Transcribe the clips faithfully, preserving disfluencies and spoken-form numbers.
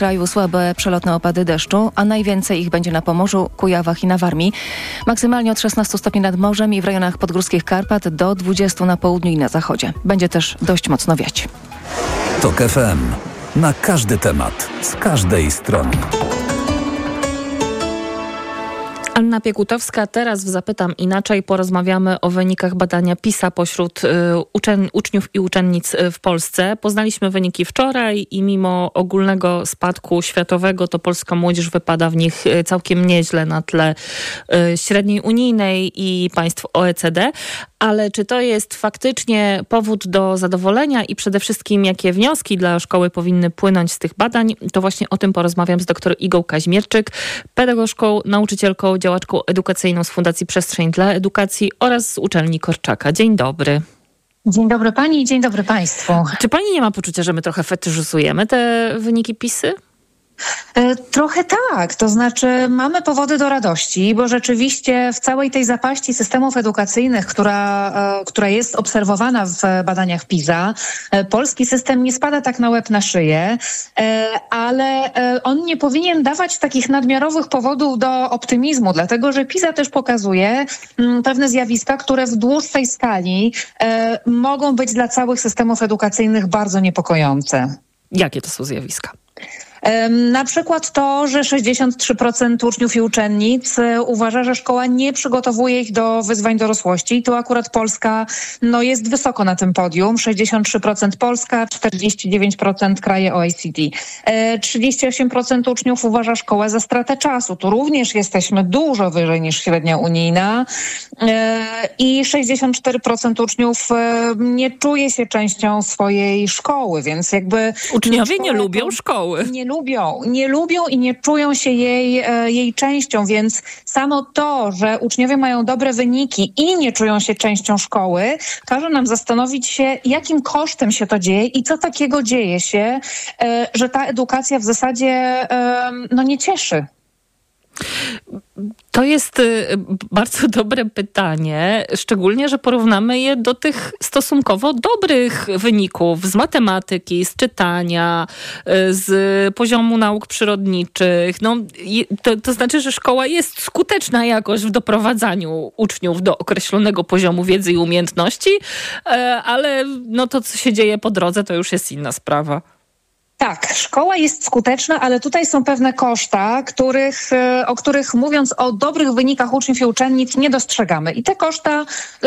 kraju słabe przelotne opady deszczu, a najwięcej ich będzie na Pomorzu, Kujawach i na Warmii. Maksymalnie od szesnastu stopni nad morzem i w rejonach podgórskich Karpat do dwudziestu na południu i na zachodzie. Będzie też dość mocno wiać. TOK F M. Na każdy temat, z każdej strony. Anna Piekutowska, teraz w Zapytam Inaczej porozmawiamy o wynikach badania PISA pośród y, uczen- uczniów i uczennic w Polsce. Poznaliśmy wyniki wczoraj i mimo ogólnego spadku światowego to polska młodzież wypada w nich całkiem nieźle na tle y, średniej unijnej i państw O E C D. Ale czy to jest faktycznie powód do zadowolenia i przede wszystkim jakie wnioski dla szkoły powinny płynąć z tych badań? To właśnie o tym porozmawiam z dr Igą Kaźmierczyk, pedagogzką, nauczycielką, działaczką edukacyjną z Fundacji Przestrzeń dla Edukacji oraz z uczelni Korczaka. Dzień dobry. Dzień dobry pani i dzień dobry państwu. Czy pani nie ma poczucia, że my trochę fetyszyzujemy te wyniki PISy? Trochę tak, to znaczy mamy powody do radości, bo rzeczywiście w całej tej zapaści systemów edukacyjnych, która, która jest obserwowana w badaniach PISA, polski system nie spada tak na łeb na szyję, ale on nie powinien dawać takich nadmiarowych powodów do optymizmu, dlatego że PISA też pokazuje pewne zjawiska, które w dłuższej skali mogą być dla całych systemów edukacyjnych bardzo niepokojące. Jakie to są zjawiska? Na przykład to, że sześćdziesiąt trzy procent uczniów i uczennic uważa, że szkoła nie przygotowuje ich do wyzwań dorosłości. I tu akurat Polska no, jest wysoko na tym podium. sześćdziesiąt trzy procent Polska, czterdzieści dziewięć procent kraje O E C D. trzydzieści osiem procent uczniów uważa szkołę za stratę czasu. Tu również jesteśmy dużo wyżej niż średnia unijna. I sześćdziesiąt cztery procent uczniów nie czuje się częścią swojej szkoły, więc jakby... Uczniowie nie lubią szkoły. Nie lubią, nie lubią i nie czują się jej, jej częścią, więc samo to, że uczniowie mają dobre wyniki i nie czują się częścią szkoły, każe nam zastanowić się, jakim kosztem się to dzieje i co takiego dzieje się, że ta edukacja w zasadzie no, nie cieszy. To jest bardzo dobre pytanie, szczególnie, że porównamy je do tych stosunkowo dobrych wyników z matematyki, z czytania, z poziomu nauk przyrodniczych. No, to, to znaczy, że szkoła jest skuteczna jakoś w doprowadzaniu uczniów do określonego poziomu wiedzy i umiejętności, ale no to, co się dzieje po drodze, to już jest inna sprawa. Tak, szkoła jest skuteczna, ale tutaj są pewne koszta, których, o których mówiąc o dobrych wynikach uczniów i uczennic nie dostrzegamy. I te koszta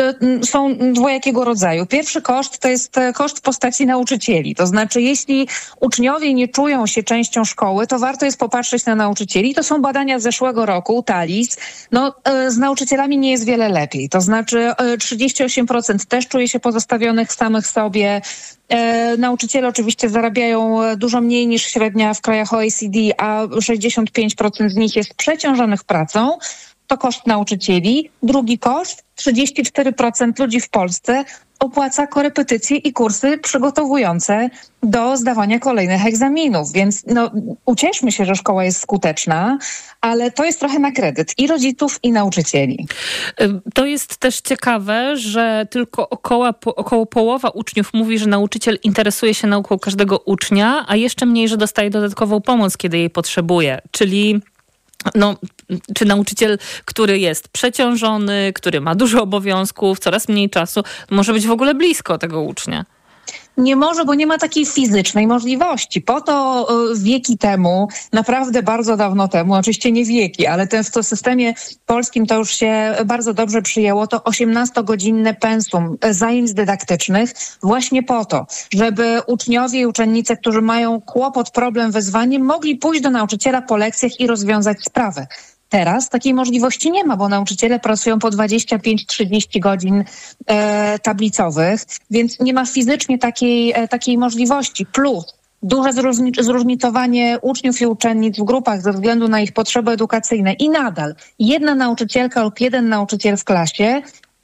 są dwojakiego rodzaju. Pierwszy koszt to jest koszt w postaci nauczycieli. To znaczy, jeśli uczniowie nie czują się częścią szkoły, to warto jest popatrzeć na nauczycieli. To są badania z zeszłego roku, TALIS. No, z nauczycielami nie jest wiele lepiej. To znaczy trzydzieści osiem procent też czuje się pozostawionych samych sobie. E, nauczyciele oczywiście zarabiają dużo mniej niż średnia w krajach O E C D, a sześćdziesiąt pięć procent z nich jest przeciążonych pracą. To koszt nauczycieli. Drugi koszt, trzydzieści cztery procent ludzi w Polsce opłaca korepetycje i kursy przygotowujące do zdawania kolejnych egzaminów. Więc no, ucieszmy się, że szkoła jest skuteczna, ale to jest trochę na kredyt i rodziców, i nauczycieli. To jest też ciekawe, że tylko około, około połowa uczniów mówi, że nauczyciel interesuje się nauką każdego ucznia, a jeszcze mniej, że dostaje dodatkową pomoc, kiedy jej potrzebuje. Czyli no, czy nauczyciel, który jest przeciążony, który ma dużo obowiązków, coraz mniej czasu, może być w ogóle blisko tego ucznia? Nie może, bo nie ma takiej fizycznej możliwości. Po to wieki temu, naprawdę bardzo dawno temu, oczywiście nie wieki, ale ten, w to systemie polskim to już się bardzo dobrze przyjęło, to osiemnastogodzinne pensum zajęć dydaktycznych właśnie po to, żeby uczniowie i uczennice, którzy mają kłopot, problem, wyzwanie, mogli pójść do nauczyciela po lekcjach i rozwiązać sprawę. Teraz takiej możliwości nie ma, bo nauczyciele pracują po dwadzieścia pięć trzydzieści godzin e, tablicowych, więc nie ma fizycznie takiej, e, takiej możliwości. Plus duże zróżni- zróżnicowanie uczniów i uczennic w grupach ze względu na ich potrzeby edukacyjne i nadal jedna nauczycielka lub jeden nauczyciel w klasie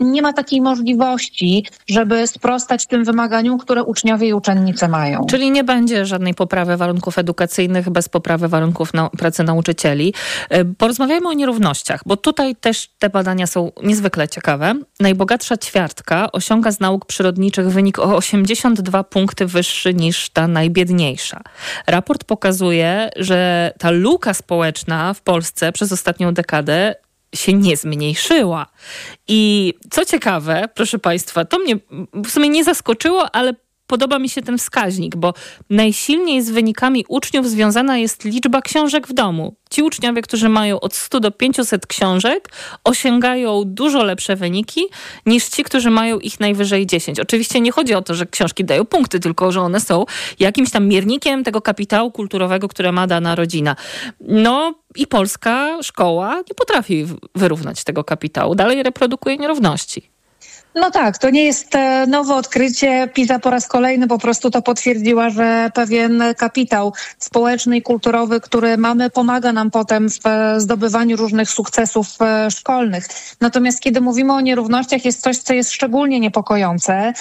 nie ma takiej możliwości, żeby sprostać tym wymaganiom, które uczniowie i uczennice mają. Czyli nie będzie żadnej poprawy warunków edukacyjnych bez poprawy warunków na, pracy nauczycieli. Porozmawiajmy o nierównościach, bo tutaj też te badania są niezwykle ciekawe. Najbogatsza ćwiartka osiąga z nauk przyrodniczych wynik o osiemdziesiąt dwa punkty wyższy niż ta najbiedniejsza. Raport pokazuje, że ta luka społeczna w Polsce przez ostatnią dekadę się nie zmniejszyła. I co ciekawe, proszę Państwa, to mnie w sumie nie zaskoczyło, ale podoba mi się ten wskaźnik, bo najsilniej z wynikami uczniów związana jest liczba książek w domu. Ci uczniowie, którzy mają od stu do pięciuset książek, osiągają dużo lepsze wyniki niż ci, którzy mają ich najwyżej dziesięć. Oczywiście nie chodzi o to, że książki dają punkty, tylko że one są jakimś tam miernikiem tego kapitału kulturowego, które ma dana rodzina. No i polska szkoła nie potrafi wyrównać tego kapitału. Dalej reprodukuje nierówności. No tak, to nie jest nowe odkrycie. PISA po raz kolejny po prostu to potwierdziła, że pewien kapitał społeczny i kulturowy, który mamy, pomaga nam potem w zdobywaniu różnych sukcesów szkolnych. Natomiast kiedy mówimy o nierównościach, jest coś, co jest szczególnie niepokojące.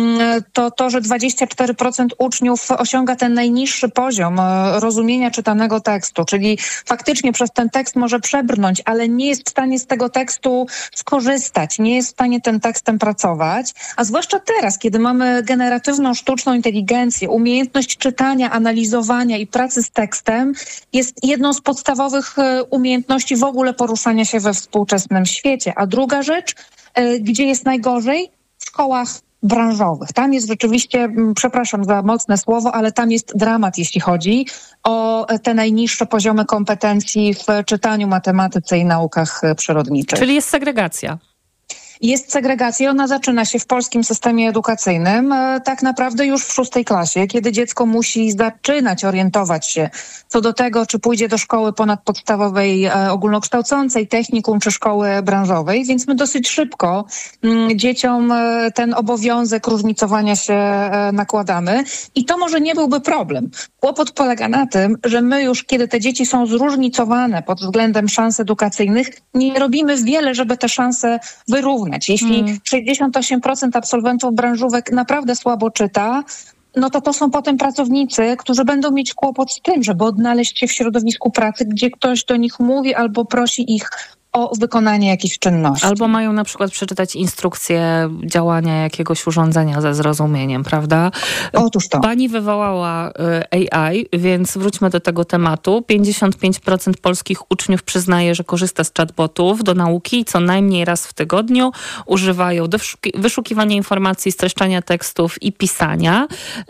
To to, że dwadzieścia cztery procent uczniów osiąga ten najniższy poziom rozumienia czytanego tekstu, czyli faktycznie przez ten tekst może przebrnąć, ale nie jest w stanie z tego tekstu skorzystać, nie jest w stanie ten tekstem pracować, a zwłaszcza teraz, kiedy mamy generatywną sztuczną inteligencję, umiejętność czytania, analizowania i pracy z tekstem jest jedną z podstawowych umiejętności w ogóle poruszania się we współczesnym świecie. A druga rzecz, gdzie jest najgorzej? W szkołach branżowych. Tam jest rzeczywiście, przepraszam za mocne słowo, ale tam jest dramat, jeśli chodzi o te najniższe poziomy kompetencji w czytaniu, matematyce i naukach przyrodniczych. Czyli jest segregacja. Jest segregacja, ona zaczyna się w polskim systemie edukacyjnym tak naprawdę już w szóstej klasie, kiedy dziecko musi zaczynać orientować się co do tego, czy pójdzie do szkoły ponadpodstawowej ogólnokształcącej, technikum czy szkoły branżowej, więc my dosyć szybko m, dzieciom ten obowiązek różnicowania się nakładamy i to może nie byłby problem. Kłopot polega na tym, że my już, kiedy te dzieci są zróżnicowane pod względem szans edukacyjnych, nie robimy wiele, żeby te szanse wyrównać. Jeśli mm. sześćdziesiąt osiem procent absolwentów branżówek naprawdę słabo czyta, no to to są potem pracownicy, którzy będą mieć kłopot z tym, żeby odnaleźć się w środowisku pracy, gdzie ktoś do nich mówi albo prosi ich o wykonanie jakichś czynności. Albo mają na przykład przeczytać instrukcję działania jakiegoś urządzenia ze zrozumieniem, prawda? Otóż to. Pani wywołała A I, więc wróćmy do tego tematu. pięćdziesiąt pięć procent polskich uczniów przyznaje, że korzysta z chatbotów do nauki i co najmniej raz w tygodniu używają do wyszukiwania informacji, streszczania tekstów i pisania.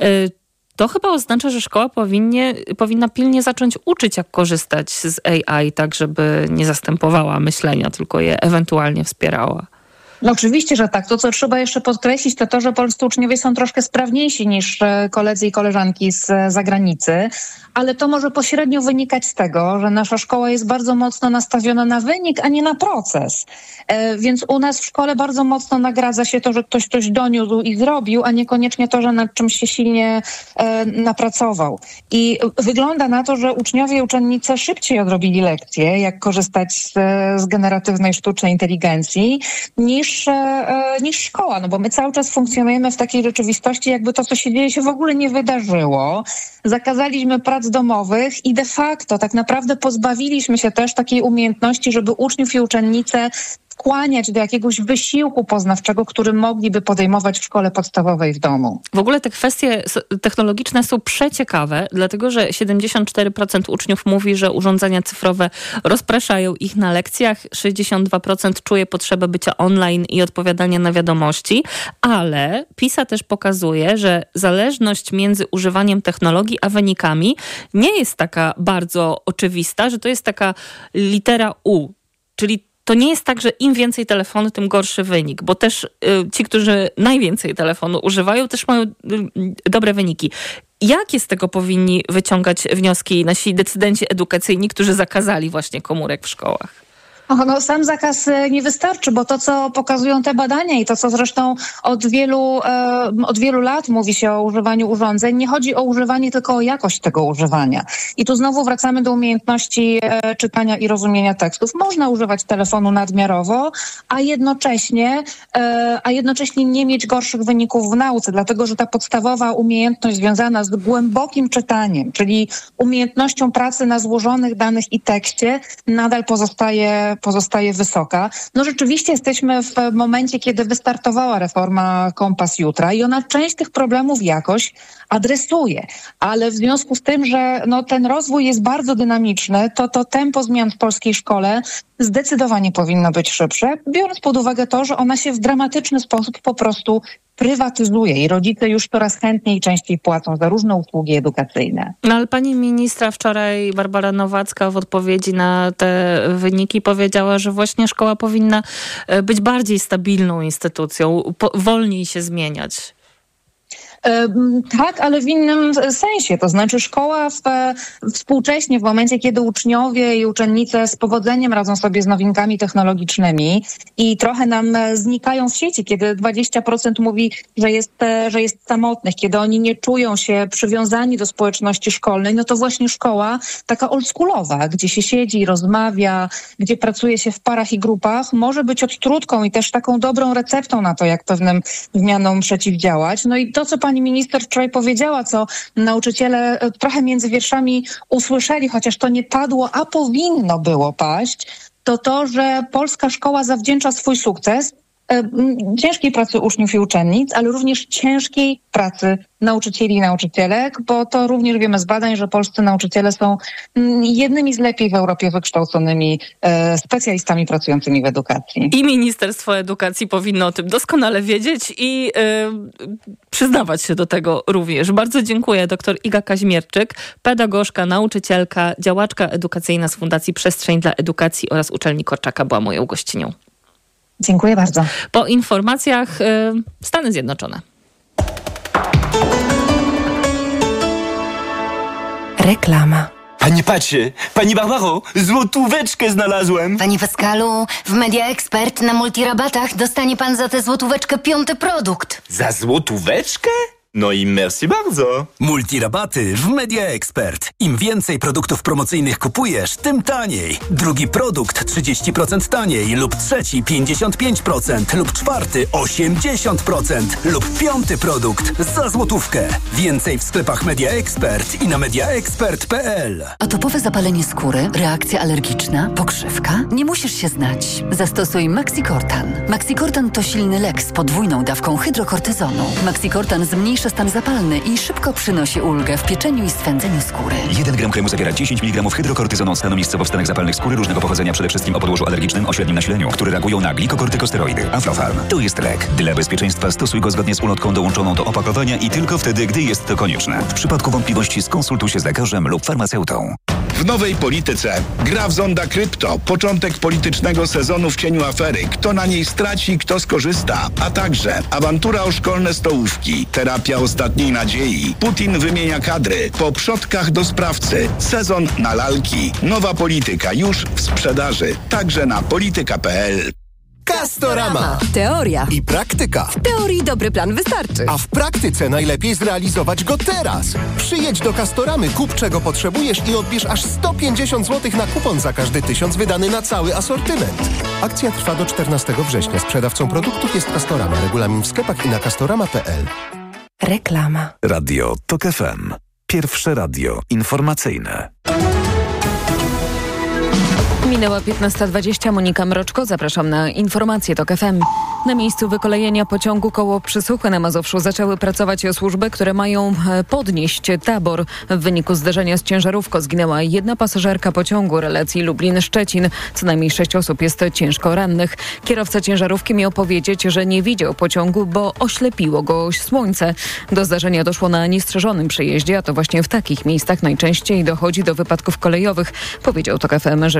To chyba oznacza, że szkoła powinnie, powinna pilnie zacząć uczyć, jak korzystać z A I, tak żeby nie zastępowała myślenia, tylko je ewentualnie wspierała. No oczywiście, że tak. To, co trzeba jeszcze podkreślić, to to, że polscy uczniowie są troszkę sprawniejsi niż koledzy i koleżanki z zagranicy, ale to może pośrednio wynikać z tego, że nasza szkoła jest bardzo mocno nastawiona na wynik, a nie na proces. E, więc u nas w szkole bardzo mocno nagradza się to, że ktoś coś doniósł i zrobił, a niekoniecznie to, że nad czymś się silnie e, napracował. I wygląda na to, że uczniowie i uczennice szybciej odrobili lekcje, jak korzystać z, z generatywnej sztucznej inteligencji, niż, e, niż szkoła. No bo my cały czas funkcjonujemy w takiej rzeczywistości, jakby to, co się dzieje, się w ogóle nie wydarzyło. Zakazaliśmy prac domowych i de facto tak naprawdę pozbawiliśmy się też takiej umiejętności, żeby uczniów i uczennice skłaniać do jakiegoś wysiłku poznawczego, który mogliby podejmować w szkole podstawowej w domu. W ogóle te kwestie technologiczne są przeciekawe, dlatego że siedemdziesiąt cztery procent uczniów mówi, że urządzenia cyfrowe rozpraszają ich na lekcjach, sześćdziesiąt dwa procent czuje potrzebę bycia online i odpowiadania na wiadomości, ale PISA też pokazuje, że zależność między używaniem technologii a wynikami nie jest taka bardzo oczywista, że to jest taka litera U, czyli to nie jest tak, że im więcej telefonu, tym gorszy wynik, bo też y, ci, którzy najwięcej telefonu używają, też mają y, dobre wyniki. Jakie z tego powinni wyciągać wnioski nasi decydenci edukacyjni, którzy zakazali właśnie komórek w szkołach? O, no, sam zakaz nie wystarczy, bo to, co pokazują te badania i to, co zresztą od wielu, e, od wielu lat mówi się o używaniu urządzeń, nie chodzi o używanie, tylko o jakość tego używania. I tu znowu wracamy do umiejętności e, czytania i rozumienia tekstów. Można używać telefonu nadmiarowo, a jednocześnie, e, a jednocześnie nie mieć gorszych wyników w nauce, dlatego że ta podstawowa umiejętność związana z głębokim czytaniem, czyli umiejętnością pracy na złożonych danych i tekście, nadal pozostaje pozostaje wysoka. No rzeczywiście jesteśmy w momencie, kiedy wystartowała reforma Kompas Jutra i ona część tych problemów jakoś adresuje. Ale w związku z tym, że no, ten rozwój jest bardzo dynamiczny, to to tempo zmian w polskiej szkole zdecydowanie powinno być szybsze, biorąc pod uwagę to, że ona się w dramatyczny sposób po prostu prywatyzuje i rodzice już coraz chętniej i częściej płacą za różne usługi edukacyjne. No ale pani ministra wczoraj, Barbara Nowacka, w odpowiedzi na te wyniki powiedziała, że właśnie szkoła powinna być bardziej stabilną instytucją, po, wolniej się zmieniać. Tak, ale w innym sensie. To znaczy szkoła w, współcześnie, w momencie, kiedy uczniowie i uczennice z powodzeniem radzą sobie z nowinkami technologicznymi i trochę nam znikają w sieci, kiedy dwadzieścia procent mówi, że jest, że jest samotnych, kiedy oni nie czują się przywiązani do społeczności szkolnej, no to właśnie szkoła taka oldschoolowa, gdzie się siedzi, rozmawia, gdzie pracuje się w parach i grupach, może być odtrutką i też taką dobrą receptą na to, jak pewnym zmianom przeciwdziałać. No i to, co pani minister wczoraj powiedziała, co nauczyciele trochę między wierszami usłyszeli, chociaż to nie padło, a powinno było paść, to to, że polska szkoła zawdzięcza swój sukces ciężkiej pracy uczniów i uczennic, ale również ciężkiej pracy nauczycieli i nauczycielek, bo to również wiemy z badań, że polscy nauczyciele są jednymi z lepiej w Europie wykształconymi e, specjalistami pracującymi w edukacji. I Ministerstwo Edukacji powinno o tym doskonale wiedzieć i e, przyznawać się do tego również. Bardzo dziękuję. Doktor Iga Kaźmierczyk, pedagogzka, nauczycielka, działaczka edukacyjna z Fundacji Przestrzeń dla Edukacji oraz Uczelni Korczaka była moją gościnią. Dziękuję bardzo. Po informacjach y, Stany Zjednoczone. Reklama. Panie Pacie, pani Barbaro, złotóweczkę znalazłem. Panie Pascalu, w Media Expert na multirabatach dostanie pan za tę złotóweczkę piąty produkt. Za złotóweczkę? No i merci bardzo. Multirabaty w Media Expert. Im więcej produktów promocyjnych kupujesz, tym taniej. Drugi produkt trzydzieści procent taniej lub trzeci pięćdziesiąt pięć procent lub czwarty osiemdziesiąt procent lub piąty produkt za złotówkę. Więcej w sklepach Media Expert i na media expert kropka p l. Atopowe zapalenie skóry, reakcja alergiczna, pokrzywka? Nie musisz się znać. Zastosuj Maxicortan. Maxicortan to silny lek z podwójną dawką hydrokortyzonu. Maxicortan zmniejsza stan zapalny i szybko przynosi ulgę w pieczeniu i swędzeniu skóry. jeden gram kremu zawiera dziesięć miligramów hydrokortyzonu, stanu miejscowo w stanach zapalnych skóry różnego pochodzenia, przede wszystkim o podłożu alergicznym o średnim nasileniu, które reagują na glikokortykosteroidy. Aflofarm to jest lek. Dla bezpieczeństwa stosuj go zgodnie z ulotką dołączoną do opakowania i tylko wtedy, gdy jest to konieczne. W przypadku wątpliwości skonsultuj się z lekarzem lub farmaceutą. W nowej polityce gra w zonda krypto. Początek politycznego sezonu w cieniu afery. Kto na niej straci, kto skorzysta. A także awantura o szkolne stołówki. Terapia ostatniej nadziei. Putin wymienia kadry. Po przodkach do sprawcy. Sezon na lalki. Nowa polityka już w sprzedaży. Także na polityka kropka p l. Castorama. Teoria I praktyka. W teorii dobry plan wystarczy. A w praktyce najlepiej zrealizować go teraz. Przyjedź do Castoramy, kup czego potrzebujesz i odbierz aż sto pięćdziesiąt złotych na kupon za każdy tysiąc wydany na cały asortyment. Akcja trwa do czternastego września. Sprzedawcą produktów jest Castorama. Regulamin w sklepach i na castorama kropka p l. Reklama. Radio TOK F M. Pierwsze radio informacyjne. Minęła piętnasta dwadzieścia. Monika Mroczko. Zapraszam na informacje TOK F M. Na miejscu wykolejenia pociągu koło Przysłuchy na Mazowszu zaczęły pracować służby, które mają podnieść tabor. W wyniku zderzenia z ciężarówką zginęła jedna pasażerka pociągu relacji Lublin-Szczecin. Co najmniej sześć osób jest ciężko rannych. Kierowca ciężarówki miał powiedzieć, że nie widział pociągu, bo oślepiło go słońce. Do zdarzenia doszło na niestrzeżonym przejeździe, a to właśnie w takich miejscach najczęściej dochodzi do wypadków kolejowych, powiedział TOK F M rzecznik prezydencji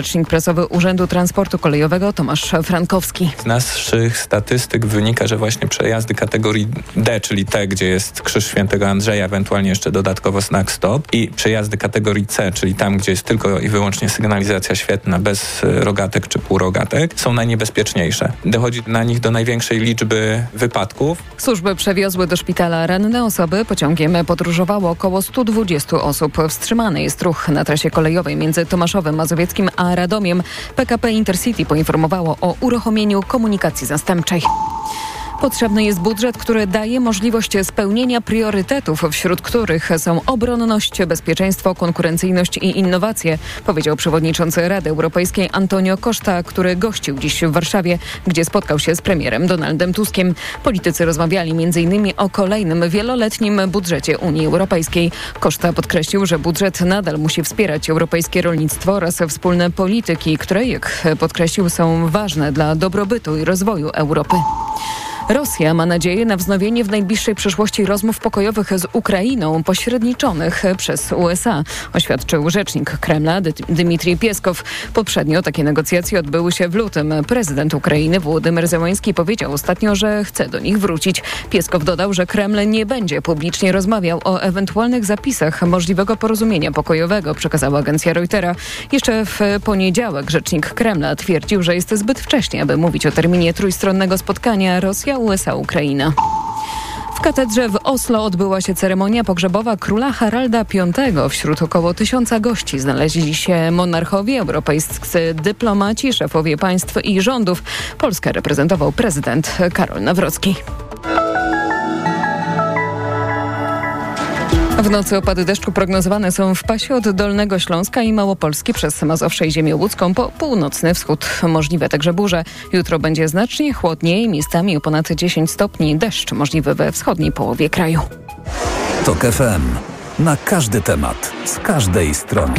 prasowy Urzędu Transportu Kolejowego Tomasz Frankowski. Z naszych statystyk wynika, że właśnie przejazdy kategorii D, czyli te, gdzie jest Krzyż Świętego Andrzeja, ewentualnie jeszcze dodatkowo znak stop, i przejazdy kategorii C, czyli tam, gdzie jest tylko i wyłącznie sygnalizacja świetlna bez rogatek czy półrogatek, są najniebezpieczniejsze. Dochodzi na nich do największej liczby wypadków. Służby przewiozły do szpitala ranne osoby. Pociągiem podróżowało około sto dwadzieścia osób. Wstrzymany jest ruch na trasie kolejowej między Tomaszowem Mazowieckim a Radomiem. P K P Intercity poinformowało o uruchomieniu komunikacji zastępczej. Potrzebny jest budżet, który daje możliwość spełnienia priorytetów, wśród których są obronność, bezpieczeństwo, konkurencyjność i innowacje, powiedział przewodniczący Rady Europejskiej Antonio Costa, który gościł dziś w Warszawie, gdzie spotkał się z premierem Donaldem Tuskiem. Politycy rozmawiali między innymi o kolejnym wieloletnim budżecie Unii Europejskiej. Costa podkreślił, że budżet nadal musi wspierać europejskie rolnictwo oraz wspólne polityki, które, jak podkreślił, są ważne dla dobrobytu i rozwoju Europy. Rosja ma nadzieję na wznowienie w najbliższej przyszłości rozmów pokojowych z Ukrainą pośredniczonych przez U S A, oświadczył rzecznik Kremla Dmitrij Pieskow. Poprzednio takie negocjacje odbyły się w lutym. Prezydent Ukrainy Wołodymyr Zełański powiedział ostatnio, że chce do nich wrócić. Pieskow dodał, że Kreml nie będzie publicznie rozmawiał o ewentualnych zapisach możliwego porozumienia pokojowego, przekazała agencja Reutera. Jeszcze w poniedziałek rzecznik Kremla twierdził, że jest zbyt wcześnie, aby mówić o terminie trójstronnego spotkania Rosja U S A Ukraina. W katedrze w Oslo odbyła się ceremonia pogrzebowa króla Haralda Piątego. Wśród około tysiąca gości znaleźli się monarchowie, europejscy dyplomaci, szefowie państw i rządów. Polskę reprezentował prezydent Karol Nawrocki. W nocy opady deszczu prognozowane są w pasie od Dolnego Śląska i Małopolski przez Mazowsze i Ziemię Łódzką po północny wschód. Możliwe także burze. Jutro będzie znacznie chłodniej, miejscami o ponad dziesięć stopni. Deszcz możliwy we wschodniej połowie kraju. TOK F M. Na każdy temat, z każdej strony.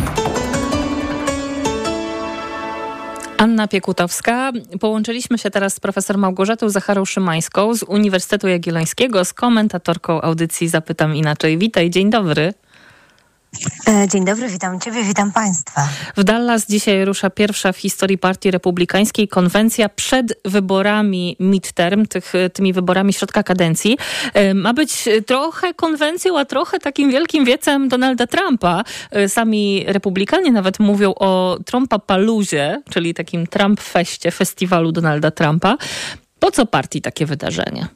Anna Piekutowska. Połączyliśmy się teraz z profesor Małgorzatą Zacharą-Szymańską z Uniwersytetu Jagiellońskiego, z komentatorką audycji Zapytam Inaczej. Witaj, dzień dobry. Dzień dobry, witam Ciebie, witam Państwa. W Dallas dzisiaj rusza pierwsza w historii Partii Republikańskiej konwencja przed wyborami midterm, tych, tymi wyborami środka kadencji. Ma być trochę konwencją, a trochę takim wielkim wiecem Donalda Trumpa. Sami Republikanie nawet mówią o Trumpapaluzie, czyli takim Trump-feście, festiwalu Donalda Trumpa. Po co partii takie wydarzenie?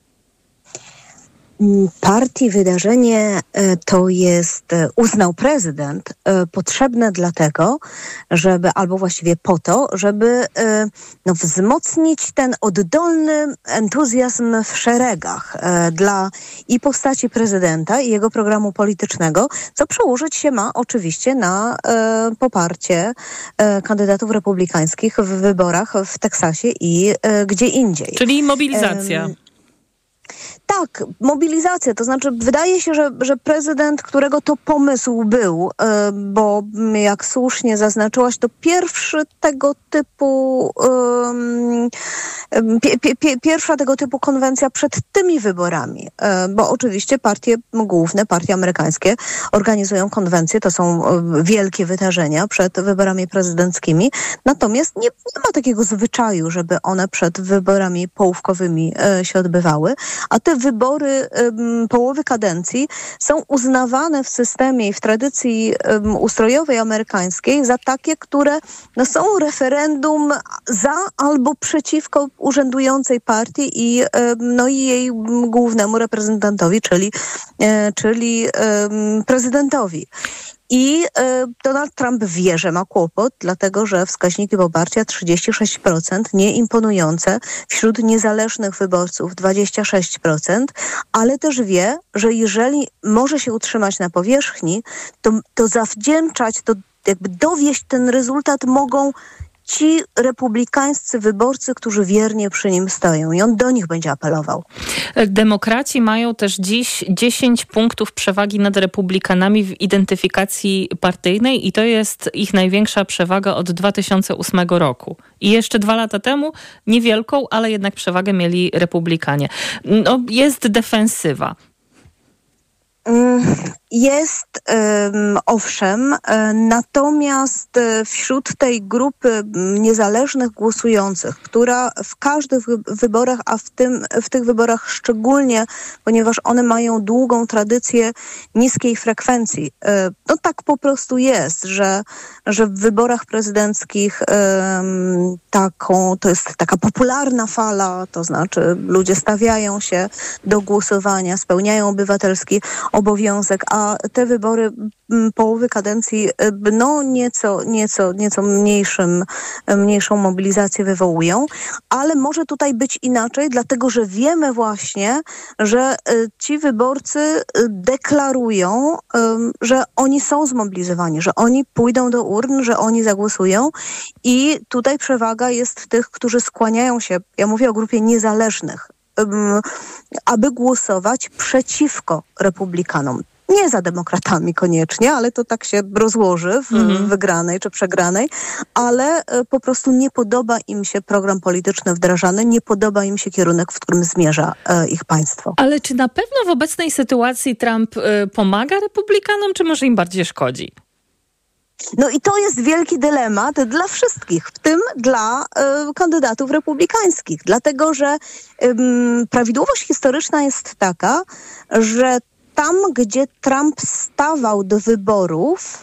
Partii wydarzenie to jest, uznał prezydent, potrzebne dlatego, żeby, albo właściwie po to, żeby no, wzmocnić ten oddolny entuzjazm w szeregach dla i postaci prezydenta i jego programu politycznego, co przełożyć się ma oczywiście na poparcie kandydatów republikańskich w wyborach w Teksasie i gdzie indziej. Czyli mobilizacja. Um, Tak, mobilizacja, to znaczy wydaje się, że, że prezydent, którego to pomysł był, bo jak słusznie zaznaczyłaś, to pierwszy tego typu, pie, pie, pierwsza tego typu konwencja przed tymi wyborami, bo oczywiście partie główne, partie amerykańskie organizują konwencje, to są wielkie wydarzenia przed wyborami prezydenckimi, natomiast nie, nie ma takiego zwyczaju, żeby one przed wyborami połówkowymi się odbywały, a te wybory um, połowy kadencji są uznawane w systemie i w tradycji um, ustrojowej amerykańskiej za takie, które no, są referendum za albo przeciwko urzędującej partii i, um, no, i jej głównemu reprezentantowi, czyli, e, czyli um, prezydentowi. I e, Donald Trump wie, że ma kłopot, dlatego że wskaźniki poparcia trzydzieści sześć procent, nieimponujące, wśród niezależnych wyborców dwadzieścia sześć procent, ale też wie, że jeżeli może się utrzymać na powierzchni, to, to zawdzięczać, to jakby dowieść ten rezultat mogą ci republikańscy wyborcy, którzy wiernie przy nim stoją i on do nich będzie apelował. Demokraci mają też dziś dziesięć punktów przewagi nad republikanami w identyfikacji partyjnej i to jest ich największa przewaga od dwa tysiące ósmego roku. I jeszcze dwa lata temu niewielką, ale jednak przewagę mieli republikanie. No, jest defensywa. Mm, Jest, um, owszem, natomiast wśród tej grupy niezależnych głosujących, która w każdych wyborach, a w, tym, w tych wyborach szczególnie, ponieważ one mają długą tradycję niskiej frekwencji, no tak po prostu jest, że, że w wyborach prezydenckich um, taką, to jest taka popularna fala, to znaczy ludzie stawiają się do głosowania, spełniają obywatelski obowiązek, a te wybory połowy kadencji no nieco, nieco, nieco mniejszym, mniejszą mobilizację wywołują, ale może tutaj być inaczej, dlatego że wiemy właśnie, że ci wyborcy deklarują, że oni są zmobilizowani, że oni pójdą do urn, że oni zagłosują i tutaj przewaga jest tych, którzy skłaniają się, ja mówię o grupie niezależnych, aby głosować przeciwko republikanom. Nie za demokratami koniecznie, ale to tak się rozłoży w mhm. wygranej czy przegranej, ale po prostu nie podoba im się program polityczny wdrażany, nie podoba im się kierunek, w którym zmierza ich państwo. Ale czy na pewno w obecnej sytuacji Trump pomaga republikanom, czy może im bardziej szkodzi? No i to jest wielki dylemat dla wszystkich, w tym dla y, kandydatów republikańskich, dlatego że y, prawidłowość historyczna jest taka, że tam, gdzie Trump stawał do wyborów,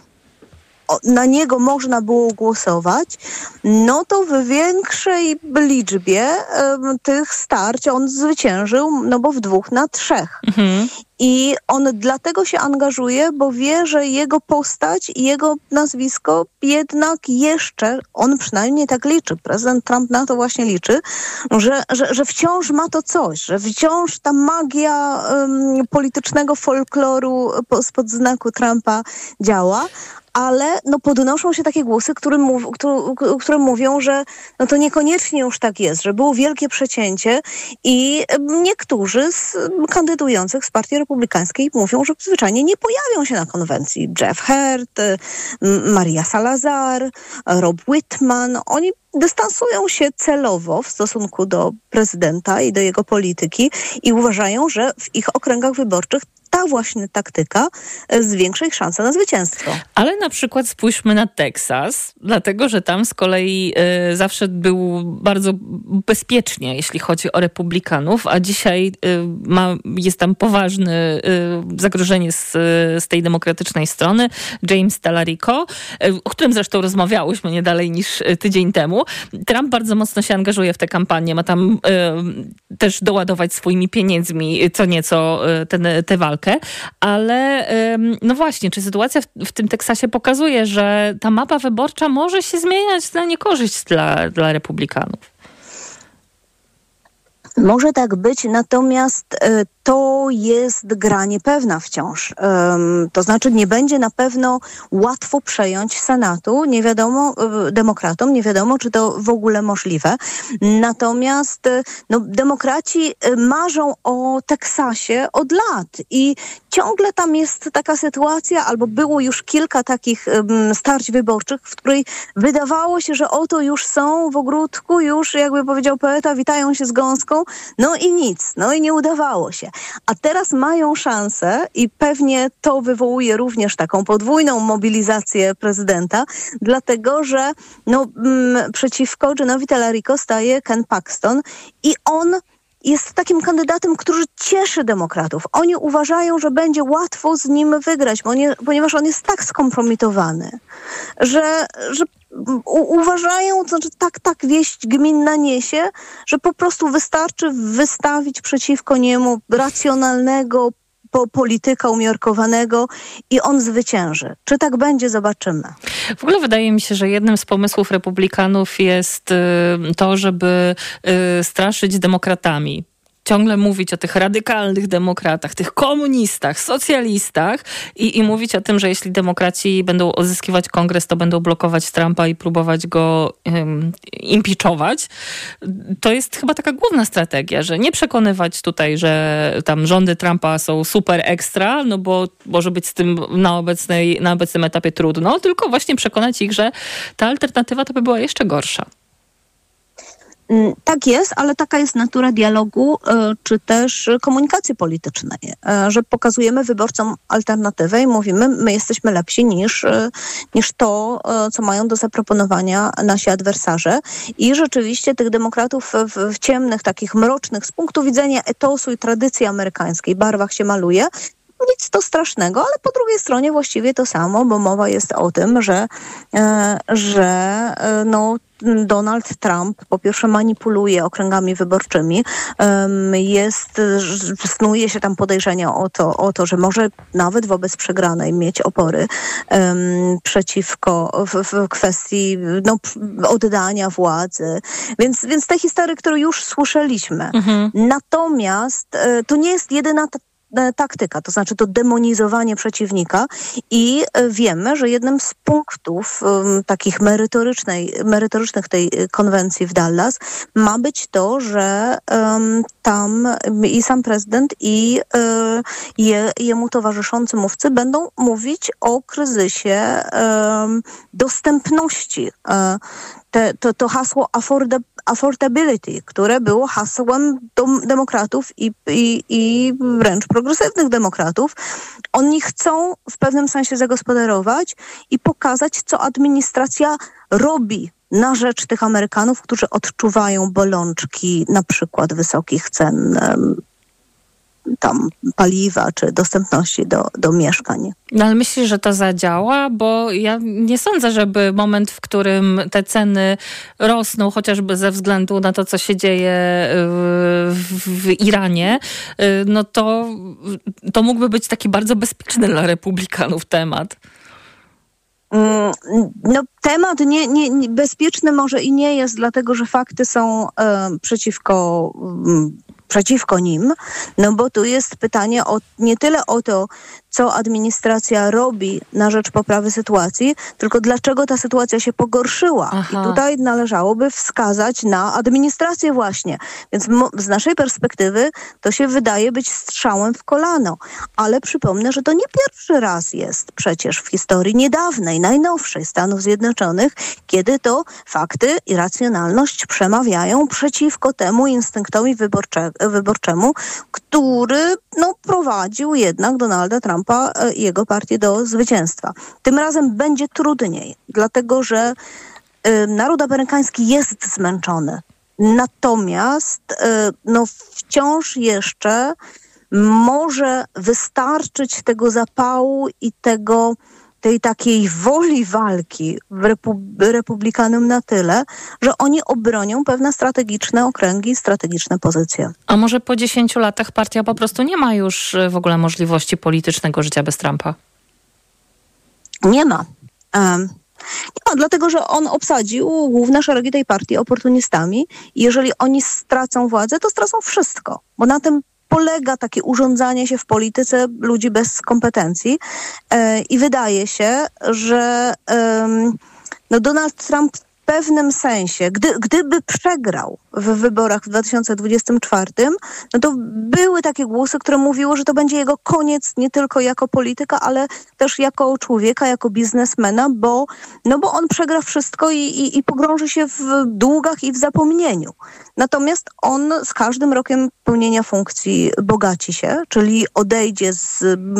na niego można było głosować, no to w większej liczbie um, tych starć on zwyciężył, no bo w dwóch na trzech. Mhm. I on dlatego się angażuje, bo wie, że jego postać i jego nazwisko jednak jeszcze, on przynajmniej tak liczy, prezydent Trump na to właśnie liczy, że, że, że wciąż ma to coś, że wciąż ta magia um, politycznego folkloru spod znaku Trumpa działa, ale no podnoszą się takie głosy, które, mów, które, które mówią, że no to niekoniecznie już tak jest, że było wielkie przecięcie i niektórzy z kandydujących z partii republikańskiej mówią, że zwyczajnie nie pojawią się na konwencji. Jeff Hurt, Maria Salazar, Rob Whitman, oni dystansują się celowo w stosunku do prezydenta i do jego polityki i uważają, że w ich okręgach wyborczych ta właśnie taktyka zwiększa ich szanse na zwycięstwo. Ale na przykład spójrzmy na Teksas, dlatego że tam z kolei y, zawsze był bardzo bezpiecznie, jeśli chodzi o republikanów, a dzisiaj y, ma, jest tam poważne y, zagrożenie z, z tej demokratycznej strony. James Talarico, y, o którym zresztą rozmawiałyśmy nie dalej niż tydzień temu. Trump bardzo mocno się angażuje w tę kampanię, ma tam y, też doładować swoimi pieniędzmi co nieco y, tę walkę. Ale no właśnie, czy sytuacja w, w tym Teksasie pokazuje, że ta mapa wyborcza może się zmieniać na niekorzyść dla, dla republikanów? Może tak być, natomiast y, to jest gra niepewna wciąż. Um, to znaczy nie będzie na pewno łatwo przejąć Senatu. Nie wiadomo, y, demokratom nie wiadomo, czy to w ogóle możliwe. Natomiast y, no, demokraci y, marzą o Teksasie od lat i ciągle tam jest taka sytuacja, albo było już kilka takich um, starć wyborczych, w której wydawało się, że oto już są w ogródku, już jakby powiedział poeta, witają się z gąską, no i nic, no i nie udawało się. A teraz mają szansę i pewnie to wywołuje również taką podwójną mobilizację prezydenta, dlatego że no, m, przeciwko Johnowi Talarico staje Ken Paxton i on jest takim kandydatem, który cieszy demokratów. Oni uważają, że będzie łatwo z nim wygrać, ponieważ on jest tak skompromitowany, że, że u- uważają, to znaczy tak, tak wieść gminna niesie, że po prostu wystarczy wystawić przeciwko niemu racjonalnego po polityka umiarkowanego i on zwycięży. Czy tak będzie? Zobaczymy. W ogóle wydaje mi się, że jednym z pomysłów republikanów jest to, żeby straszyć demokratami. Ciągle mówić o tych radykalnych demokratach, tych komunistach, socjalistach i, i mówić o tym, że jeśli demokraci będą odzyskiwać kongres, to będą blokować Trumpa i próbować go um, impeachować. To jest chyba taka główna strategia, że nie przekonywać tutaj, że tam rządy Trumpa są super ekstra, no bo może być z tym na, obecnej, na obecnym etapie trudno, tylko właśnie przekonać ich, że ta alternatywa to by była jeszcze gorsza. Tak jest, ale taka jest natura dialogu czy też komunikacji politycznej, że pokazujemy wyborcom alternatywę i mówimy, my jesteśmy lepsi niż, niż to, co mają do zaproponowania nasi adwersarze. I rzeczywiście tych demokratów w, w ciemnych, takich mrocznych, z punktu widzenia etosu i tradycji amerykańskiej barwach się maluje. Nic to strasznego, ale po drugiej stronie właściwie to samo, bo mowa jest o tym, że, że no, Donald Trump po pierwsze manipuluje okręgami wyborczymi, jest, snuje się tam podejrzenia o to, o to, że może nawet wobec przegranej mieć opory um, przeciwko w, w kwestii no, oddania władzy. Więc, więc te historie, które już słyszeliśmy. Mhm. Natomiast to nie jest jedyna ta taktyka, to znaczy to demonizowanie przeciwnika i wiemy, że jednym z punktów um, takich merytorycznej, merytorycznych tej konwencji w Dallas ma być to, że um, tam i sam prezydent i um, je, jemu towarzyszący mówcy będą mówić o kryzysie um, dostępności. Um, Te, to, to hasło afforda, affordability, które było hasłem dom, demokratów i, i, i wręcz progresywnych demokratów. Oni chcą w pewnym sensie zagospodarować i pokazać, co administracja robi na rzecz tych Amerykanów, którzy odczuwają bolączki na przykład wysokich cen tam paliwa czy dostępności do, do mieszkań. No ale myślisz, że to zadziała? Bo ja nie sądzę, żeby moment, w którym te ceny rosną, chociażby ze względu na to, co się dzieje w, w Iranie, no to, to mógłby być taki bardzo bezpieczny dla republikanów temat. No, temat nie, nie, nie, bezpieczny może i nie jest, dlatego że fakty są e, przeciwko przeciwko nim, no bo tu jest pytanie o, nie tyle o to, co administracja robi na rzecz poprawy sytuacji, tylko dlaczego ta sytuacja się pogorszyła. Aha. I tutaj należałoby wskazać na administrację właśnie. Więc mo- z naszej perspektywy to się wydaje być strzałem w kolano. Ale przypomnę, że to nie pierwszy raz jest przecież w historii niedawnej, najnowszej Stanów Zjednoczonych, kiedy to fakty i racjonalność przemawiają przeciwko temu instynktowi wyborcze- wyborczemu, który no, prowadził jednak Donalda Trumpa i jego partię do zwycięstwa. Tym razem będzie trudniej, dlatego że y, naród amerykański jest zmęczony. Natomiast y, no, wciąż jeszcze może wystarczyć tego zapału i tego tej takiej woli walki repu- republikanom na tyle, że oni obronią pewne strategiczne okręgi, strategiczne pozycje. A może po dziesięciu latach partia po prostu nie ma już w ogóle możliwości politycznego życia bez Trumpa? Nie ma. Um, nie ma, dlatego że on obsadził główne szeregi tej partii oportunistami i jeżeli oni stracą władzę, to stracą wszystko, bo na tym polega takie urządzanie się w polityce ludzi bez kompetencji e, i wydaje się, że e, no Donald Trump w pewnym sensie, gdy, gdyby przegrał w wyborach w dwa tysiące dwudziestym czwartym, no to były takie głosy, które mówiły, że to będzie jego koniec nie tylko jako polityka, ale też jako człowieka, jako biznesmena, bo, no bo on przegra wszystko i, i, i pogrąży się w długach i w zapomnieniu. Natomiast on z każdym rokiem pełnienia funkcji bogaci się, czyli odejdzie z,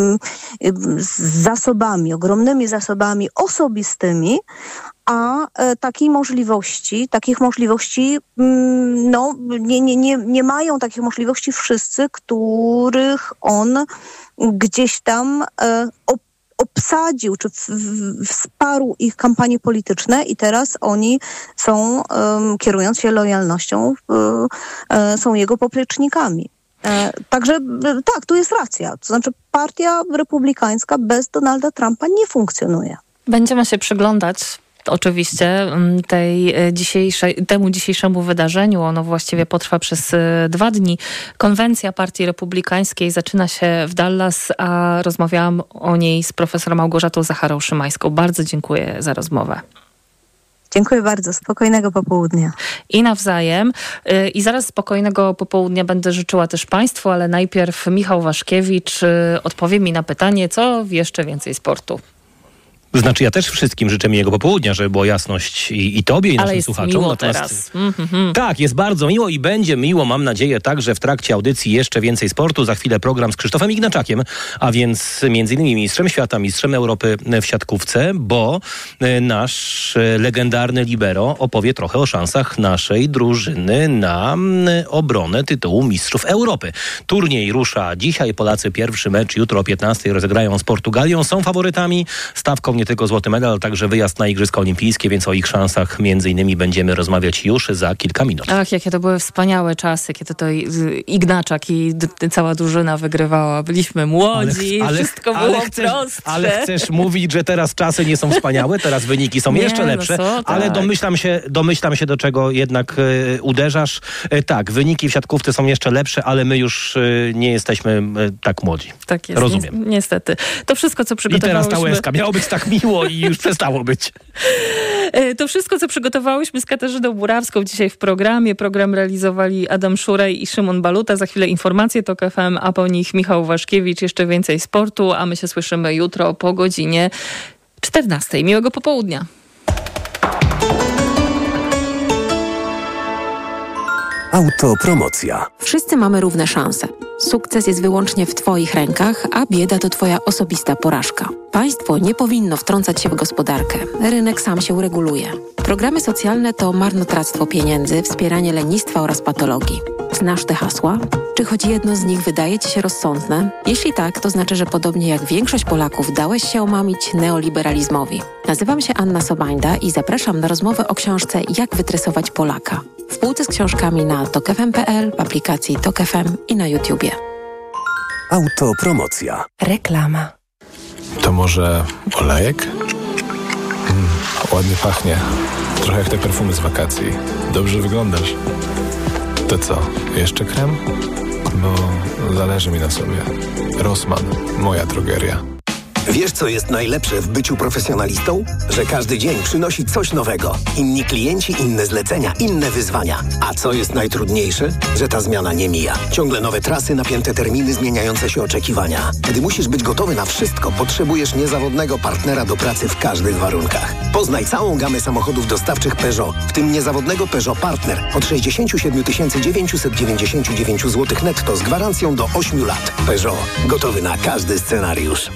z zasobami, ogromnymi zasobami osobistymi, a e, takiej możliwości, takich możliwości, mm, no, nie, nie, nie, nie mają takich możliwości wszyscy, których on gdzieś tam e, op, obsadził, czy w, w, wsparł ich kampanie polityczne i teraz oni są, um, kierując się lojalnością, um, um, są jego poplecznikami. E, także tak, tu jest racja. To znaczy partia republikańska bez Donalda Trumpa nie funkcjonuje. Będziemy się przyglądać oczywiście tej dzisiejszej, temu dzisiejszemu wydarzeniu. Ono właściwie potrwa przez dwa dni. Konwencja Partii Republikańskiej zaczyna się w Dallas, a rozmawiałam o niej z profesor Małgorzatą Zacharą-Szymańską. Bardzo dziękuję za rozmowę. Dziękuję bardzo. Spokojnego popołudnia. I nawzajem. I zaraz spokojnego popołudnia będę życzyła też Państwu, ale najpierw Michał Waszkiewicz odpowie mi na pytanie, co jeszcze więcej sportu. Znaczy ja też wszystkim życzę miłego popołudnia, żeby była jasność i, i tobie, i ale naszym jest słuchaczom. miło Natomiast, teraz. Mm-hmm. Tak, jest bardzo miło i będzie miło, mam nadzieję, także w trakcie audycji jeszcze więcej sportu. Za chwilę program z Krzysztofem Ignaczakiem, a więc między innymi mistrzem świata, mistrzem Europy w siatkówce, bo nasz legendarny libero opowie trochę o szansach naszej drużyny na obronę tytułu mistrzów Europy. Turniej rusza dzisiaj, Polacy pierwszy mecz jutro o piętnastej rozegrają z Portugalią. Są faworytami, stawką nie tylko złoty medal, ale także wyjazd na Igrzyska Olimpijskie, więc o ich szansach między innymi będziemy rozmawiać już za kilka minut. Ach, jakie to były wspaniałe czasy, kiedy to Ignaczak i d- cała drużyna wygrywała. Byliśmy młodzi, ale, ale, wszystko ale było chcesz, prostsze. Ale chcesz mówić, że teraz czasy nie są wspaniałe, teraz wyniki są nie, jeszcze lepsze, no co, ale tak. domyślam się, domyślam się, do czego jednak y, uderzasz. Y, tak, wyniki w siatkówce są jeszcze lepsze, ale my już y, nie jesteśmy y, tak młodzi. Tak jest. Rozumiem. Ni- niestety. To wszystko, co przygotowałyśmy... I teraz ta łezka. Miało być tak miło i już przestało być. To wszystko, co przygotowałyśmy z Katarzyną Murawską dzisiaj w programie. Program realizowali Adam Szurej i Szymon Baluta. Za chwilę informacje TOK F M, a po nich Michał Waszkiewicz. Jeszcze więcej sportu, a my się słyszymy jutro po godzinie czternastej. Miłego popołudnia. Autopromocja. Wszyscy mamy równe szanse. Sukces jest wyłącznie w Twoich rękach, a bieda to Twoja osobista porażka. Państwo nie powinno wtrącać się w gospodarkę. Rynek sam się ureguluje. Programy socjalne to marnotrawstwo pieniędzy, wspieranie lenistwa oraz patologii. Znasz te hasła? Czy choć jedno z nich wydaje Ci się rozsądne? Jeśli tak, to znaczy, że podobnie jak większość Polaków dałeś się omamić neoliberalizmowi. Nazywam się Anna Sobańda i zapraszam na rozmowę o książce Jak wytresować Polaka. W półce z książkami na tok f m kropka p l, w aplikacji Tok F M i na YouTubie. Autopromocja. Reklama. To może olejek? Mm, ładnie pachnie. Trochę jak te perfumy z wakacji. Dobrze wyglądasz. To co, jeszcze krem? Bo zależy mi na sobie. Rossmann, moja drogeria. Wiesz, co jest najlepsze w byciu profesjonalistą? Że każdy dzień przynosi coś nowego. Inni klienci, inne zlecenia, inne wyzwania. A co jest najtrudniejsze? Że ta zmiana nie mija. Ciągle nowe trasy, napięte terminy, zmieniające się oczekiwania. Gdy musisz być gotowy na wszystko, potrzebujesz niezawodnego partnera do pracy w każdych warunkach. Poznaj całą gamę samochodów dostawczych Peugeot, w tym niezawodnego Peugeot Partner od sześćdziesiąt siedem tysięcy dziewięćset dziewięćdziesiąt dziewięć złotych netto z gwarancją do ośmiu lat. Peugeot. Gotowy na każdy scenariusz.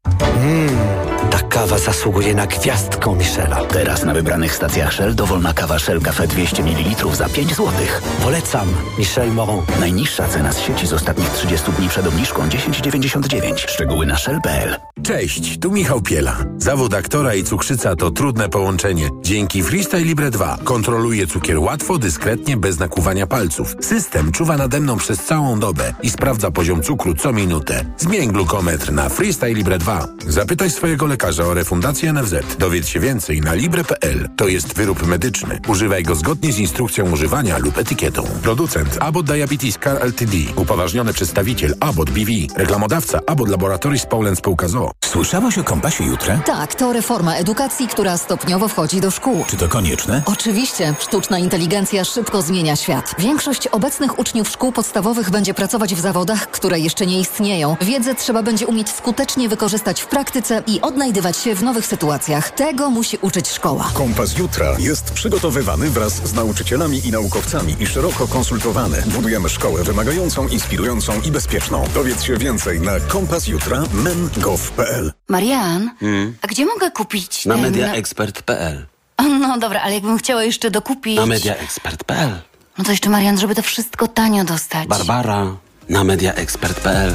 Mmm, ta kawa zasługuje na gwiazdkę Michela. Teraz na wybranych stacjach Shell dowolna kawa Shell Cafe dwieście mililitrów za pięć złotych. Polecam. Michel Moron. Najniższa cena z sieci z ostatnich trzydziestu dni przed obniżką dziesięć dziewięćdziesiąt dziewięć. Szczegóły na shell kropka p l. Cześć, tu Michał Piela. Zawód aktora i cukrzyca to trudne połączenie. Dzięki Freestyle Libre dwa kontroluję cukier łatwo, dyskretnie, bez nakłuwania palców. System czuwa nade mną przez całą dobę i sprawdza poziom cukru co minutę. Zmień glukometr na Freestyle Libre dwa. Zapytaj swojego lekarza o refundację N F Z. Dowiedz się więcej na libre kropka p l. To jest wyrób medyczny. Używaj go zgodnie z instrukcją używania lub etykietą. Producent Abbott Diabetes Care Ltd. Upoważniony przedstawiciel Abbott B V. Reklamodawca Abbott Laboratories Poland Spółka z o o. Słyszałaś o Kompasie Jutra? Tak, to reforma edukacji, która stopniowo wchodzi do szkół. Czy to konieczne? Oczywiście. Sztuczna inteligencja szybko zmienia świat. Większość obecnych uczniów szkół podstawowych będzie pracować w zawodach, które jeszcze nie istnieją. Wiedzę trzeba będzie umieć skutecznie wykorzystać w praktyce i odnajdywać się w nowych sytuacjach. Tego musi uczyć szkoła. Kompas Jutra jest przygotowywany wraz z nauczycielami i naukowcami i szeroko konsultowany. Budujemy szkołę wymagającą, inspirującą i bezpieczną. Dowiedz się więcej na kompas jutra men kropka gov kropka p l. Marian, Hmm? a gdzie mogę kupić Na ten... mediaexpert kropka p l. No dobra, ale jakbym chciała jeszcze dokupić... Na mediaexpert kropka p l. No to jeszcze, Marian, żeby to wszystko tanio dostać. Barbara, na mediaexpert kropka p l.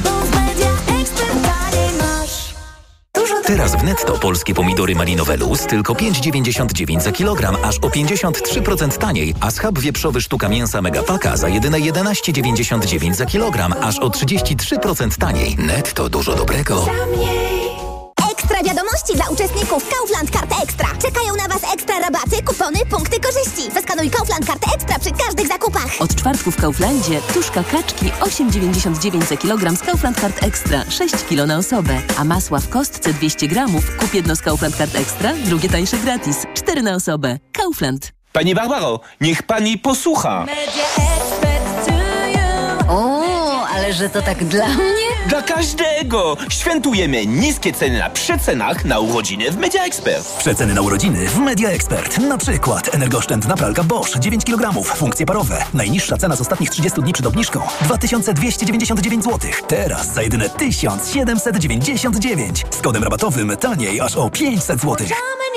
Teraz w Netto polskie pomidory malinowe Luz tylko pięć dziewięćdziesiąt dziewięć za kilogram, aż o pięćdziesiąt trzy procent taniej, a schab wieprzowy sztuka mięsa Megapaka za jedyne jedenaście dziewięćdziesiąt dziewięć za kilogram, aż o trzydzieści trzy procent taniej. Netto, dużo dobrego. Ekstra wiadomości dla uczestników Kaufland Karty Ekstra. Czekają na Was ekstra rabaty, kupony, punkty korzyści. Zaskanuj Kaufland Karty Ekstra przy każdych zakupach. Od czwartku w Kauflandzie tuszka kaczki osiem dziewięćdziesiąt dziewięć za kilogram z Kaufland Kart Ekstra, sześć kilo na osobę. A masła w kostce dwieście gramów, kup jedno z Kaufland Kart Ekstra, drugie tańsze gratis. cztery na osobę. Kaufland. Pani Barbaro, niech pani posłucha. O, ale że to tak dla mnie? Dla każdego! Świętujemy niskie ceny na przecenach na urodziny w Media Expert. Przeceny na urodziny w Media Expert. Na przykład energooszczędna pralka Bosch dziewięć kilogramów, funkcje parowe. Najniższa cena z ostatnich trzydziestu dni przed obniżką dwa tysiące dwieście dziewięćdziesiąt dziewięć złotych. Teraz za jedyne tysiąc siedemset dziewięćdziesiąt dziewięć. Z kodem rabatowym taniej aż o pięćset złotych.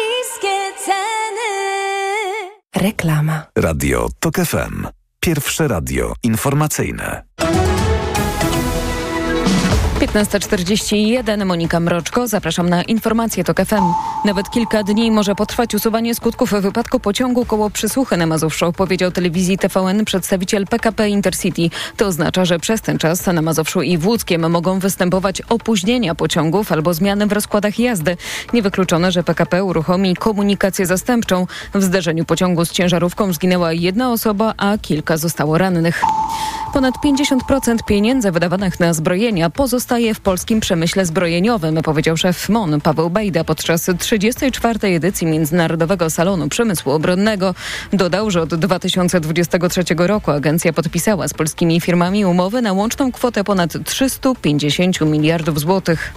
Reklama. Radio TOK F M. Pierwsze radio informacyjne. piętnasta czterdzieści jeden, Monika Mroczko. Zapraszam na informacje TOK F M. Nawet kilka dni może potrwać usuwanie skutków wypadku pociągu koło Przysłuchy na Mazowszu, powiedział telewizji T V N przedstawiciel P K P Intercity. To oznacza, że przez ten czas na Mazowszu i w Łódzkiem mogą występować opóźnienia pociągów albo zmiany w rozkładach jazdy. Niewykluczone, że P K P uruchomi komunikację zastępczą. W zderzeniu pociągu z ciężarówką zginęła jedna osoba, a kilka zostało rannych. Ponad pięćdziesiąt procent pieniędzy wydawanych na zbrojenia pozostaje w polskim przemyśle zbrojeniowym, powiedział szef M O N Paweł Bejda podczas trzydziestej czwartej edycji Międzynarodowego Salonu Przemysłu Obronnego. Dodał, że od dwa tysiące dwudziestego trzeciego roku agencja podpisała z polskimi firmami umowy na łączną kwotę ponad trzysta pięćdziesiąt miliardów złotych.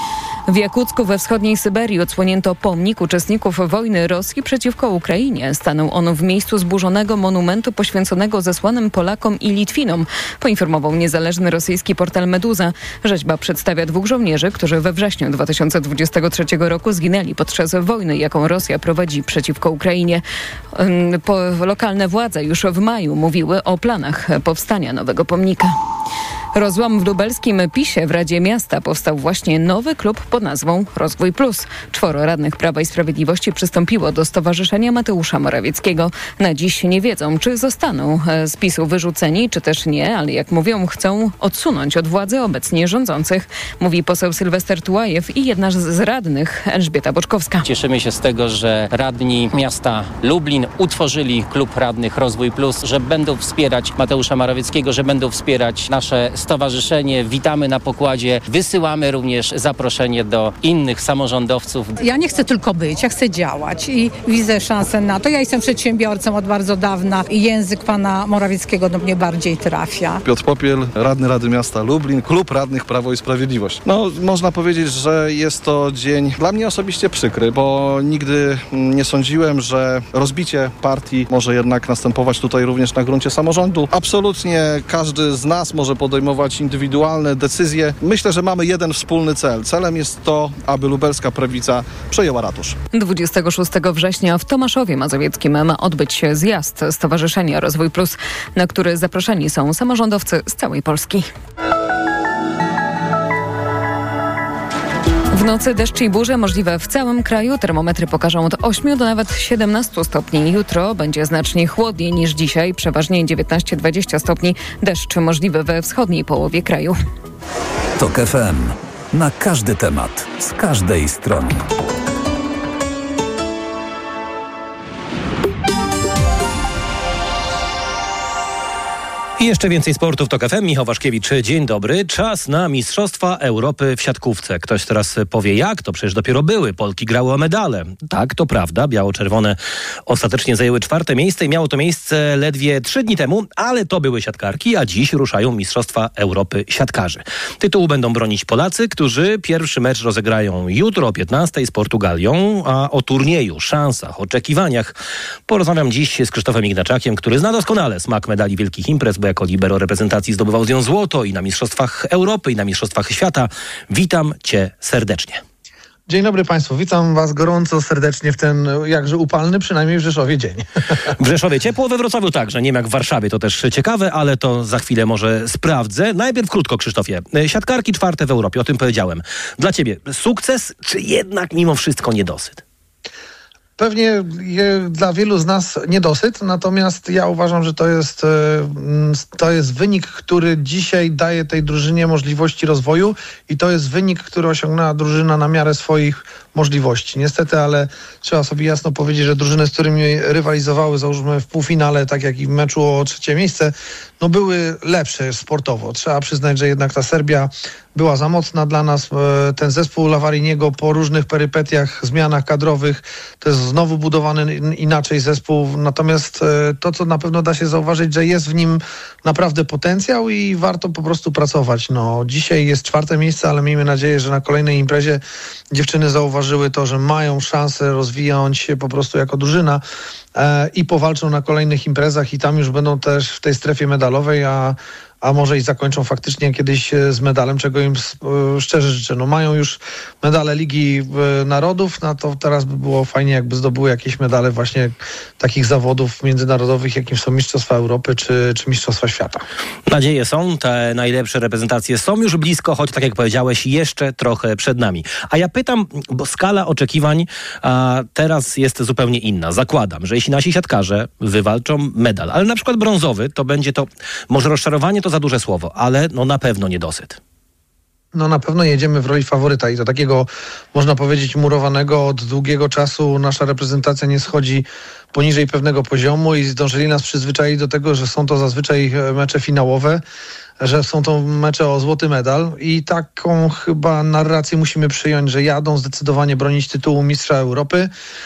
W Jakucku we wschodniej Syberii odsłonięto pomnik uczestników wojny Rosji przeciwko Ukrainie. Stanął on w miejscu zburzonego monumentu poświęconego zesłanym Polakom i Litwinom, poinformował niezależny rosyjski portal Meduza. Rzeźba przedstawia dwóch żołnierzy, którzy we wrześniu dwa tysiące dwudziestego trzeciego roku zginęli podczas wojny, jaką Rosja prowadzi przeciwko Ukrainie. Po lokalne władze już w maju mówiły o planach powstania nowego pomnika. Rozłam w lubelskim PiSie w Radzie Miasta. Powstał właśnie nowy klub pod nazwą Rozwój Plus. Czworo radnych Prawa i Sprawiedliwości przystąpiło do Stowarzyszenia Mateusza Morawieckiego. Na dziś nie wiedzą, czy zostaną z PiSu wyrzuceni, czy też nie, ale jak mówią, chcą odsunąć od władzy obecnie rządzących, mówi poseł Sylwester Tułajew i jedna z radnych Elżbieta Boczkowska. Cieszymy się z tego, że radni miasta Lublin utworzyli klub radnych Rozwój Plus, że będą wspierać Mateusza Morawieckiego, że będą wspierać nasze stowarzyszenie. Witamy na pokładzie. Wysyłamy również zaproszenie do innych samorządowców. Ja nie chcę tylko być, ja chcę działać i widzę szansę na to. Ja jestem przedsiębiorcą od bardzo dawna i język pana Morawieckiego do mnie bardziej trafia. Piotr Popiel, radny Rady Miasta Lublin, klub radnych Prawo i Sprawiedliwość. No, można powiedzieć, że jest to dzień dla mnie osobiście przykry, bo nigdy nie sądziłem, że rozbicie partii może jednak następować tutaj również na gruncie samorządu. Absolutnie każdy z nas może podejmować indywidualne decyzje. Myślę, że mamy jeden wspólny cel. Celem jest to, aby lubelska prawica przejęła ratusz. dwudziestego szóstego września w Tomaszowie Mazowieckim ma odbyć się zjazd Stowarzyszenia Rozwój Plus, na który zaproszeni są samorządowcy z całej Polski. W nocy deszcz i burze możliwe w całym kraju. Termometry pokażą od ośmiu do nawet siedemnastu stopni. Jutro będzie znacznie chłodniej niż dzisiaj. Przeważnie dziewiętnaście do dwudziestu stopni. Deszcz możliwy we wschodniej połowie kraju. TOK F M. Na każdy temat. Z każdej strony. I jeszcze więcej sportu w TOK F M. Michał Waszkiewicz, dzień dobry. Czas na Mistrzostwa Europy w siatkówce. Ktoś teraz powie jak? To przecież dopiero były. Polki grały o medale. Tak, to prawda. Biało-czerwone ostatecznie zajęły czwarte miejsce i miało to miejsce ledwie trzy dni temu, ale to były siatkarki, a dziś ruszają Mistrzostwa Europy siatkarzy. Tytułu będą bronić Polacy, którzy pierwszy mecz rozegrają jutro o piętnastej z Portugalią, a o turnieju, szansach, oczekiwaniach porozmawiam dziś z Krzysztofem Ignaczakiem, który zna doskonale smak medali wielkich imprez, bo jako libero reprezentacji zdobywał z nią złoto i na Mistrzostwach Europy, i na Mistrzostwach Świata. Witam Cię serdecznie. Dzień dobry Państwu, witam Was gorąco, serdecznie w ten jakże upalny, przynajmniej w Rzeszowie, dzień. W Rzeszowie ciepło, we Wrocławiu także, nie wiem jak w Warszawie, to też ciekawe, ale to za chwilę może sprawdzę. Najpierw krótko, Krzysztofie. Siatkarki czwarte w Europie, o tym powiedziałem. Dla Ciebie sukces, czy jednak mimo wszystko niedosyt? Pewnie je, dla wielu z nas niedosyt, natomiast ja uważam, że to jest, to jest wynik, który dzisiaj daje tej drużynie możliwości rozwoju i to jest wynik, który osiągnęła drużyna na miarę swoich możliwości. Niestety, ale trzeba sobie jasno powiedzieć, że drużyny, z którymi rywalizowały, załóżmy w półfinale, tak jak i w meczu o trzecie miejsce, no były lepsze sportowo. Trzeba przyznać, że jednak ta Serbia była za mocna dla nas. Ten zespół Lavariniego po różnych perypetiach, zmianach kadrowych, to jest znowu budowany inaczej zespół. Natomiast to, co na pewno da się zauważyć, że jest w nim naprawdę potencjał i warto po prostu pracować. No, dzisiaj jest czwarte miejsce, ale miejmy nadzieję, że na kolejnej imprezie dziewczyny zauważyły to, że mają szansę rozwijać się po prostu jako drużyna e, i powalczą na kolejnych imprezach i tam już będą też w tej strefie medalowej, a a może i zakończą faktycznie kiedyś z medalem, czego im szczerze życzę. No mają już medale Ligi Narodów, no to teraz by było fajnie, jakby zdobyły jakieś medale właśnie takich zawodów międzynarodowych, jakim są Mistrzostwa Europy czy, czy Mistrzostwa Świata. Nadzieje są, te najlepsze reprezentacje są już blisko, choć tak jak powiedziałeś, jeszcze trochę przed nami. A ja pytam, bo skala oczekiwań a, teraz jest zupełnie inna. Zakładam, że jeśli nasi siatkarze wywalczą medal, ale na przykład brązowy, to będzie to, może rozczarowanie to za duże słowo, ale no na pewno niedosyt. No na pewno jedziemy w roli faworyta i to takiego, można powiedzieć, murowanego. Od długiego czasu nasza reprezentacja nie schodzi poniżej pewnego poziomu i zdążyli nas przyzwyczaić do tego, że są to zazwyczaj mecze finałowe, że są to mecze o złoty medal i taką chyba narrację musimy przyjąć, że jadą zdecydowanie bronić tytułu mistrza Europy.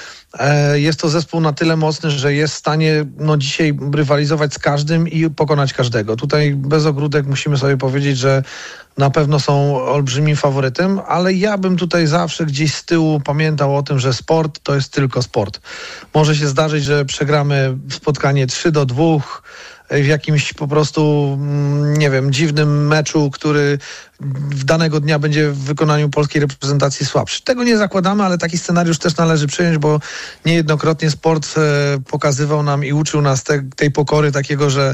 Jest to zespół na tyle mocny, że jest w stanie no, dzisiaj rywalizować z każdym i pokonać każdego. Tutaj bez ogródek musimy sobie powiedzieć, że na pewno są olbrzymim faworytem, ale ja bym tutaj zawsze gdzieś z tyłu pamiętał o tym, że sport to jest tylko sport. Może się zdarzyć, że przegramy spotkanie trzy do dwóch, w jakimś po prostu, nie wiem, dziwnym meczu, który w danego dnia będzie w wykonaniu polskiej reprezentacji słabszy. Tego nie zakładamy, ale taki scenariusz też należy przyjąć, bo niejednokrotnie sport e, pokazywał nam i uczył nas te, tej pokory takiego, że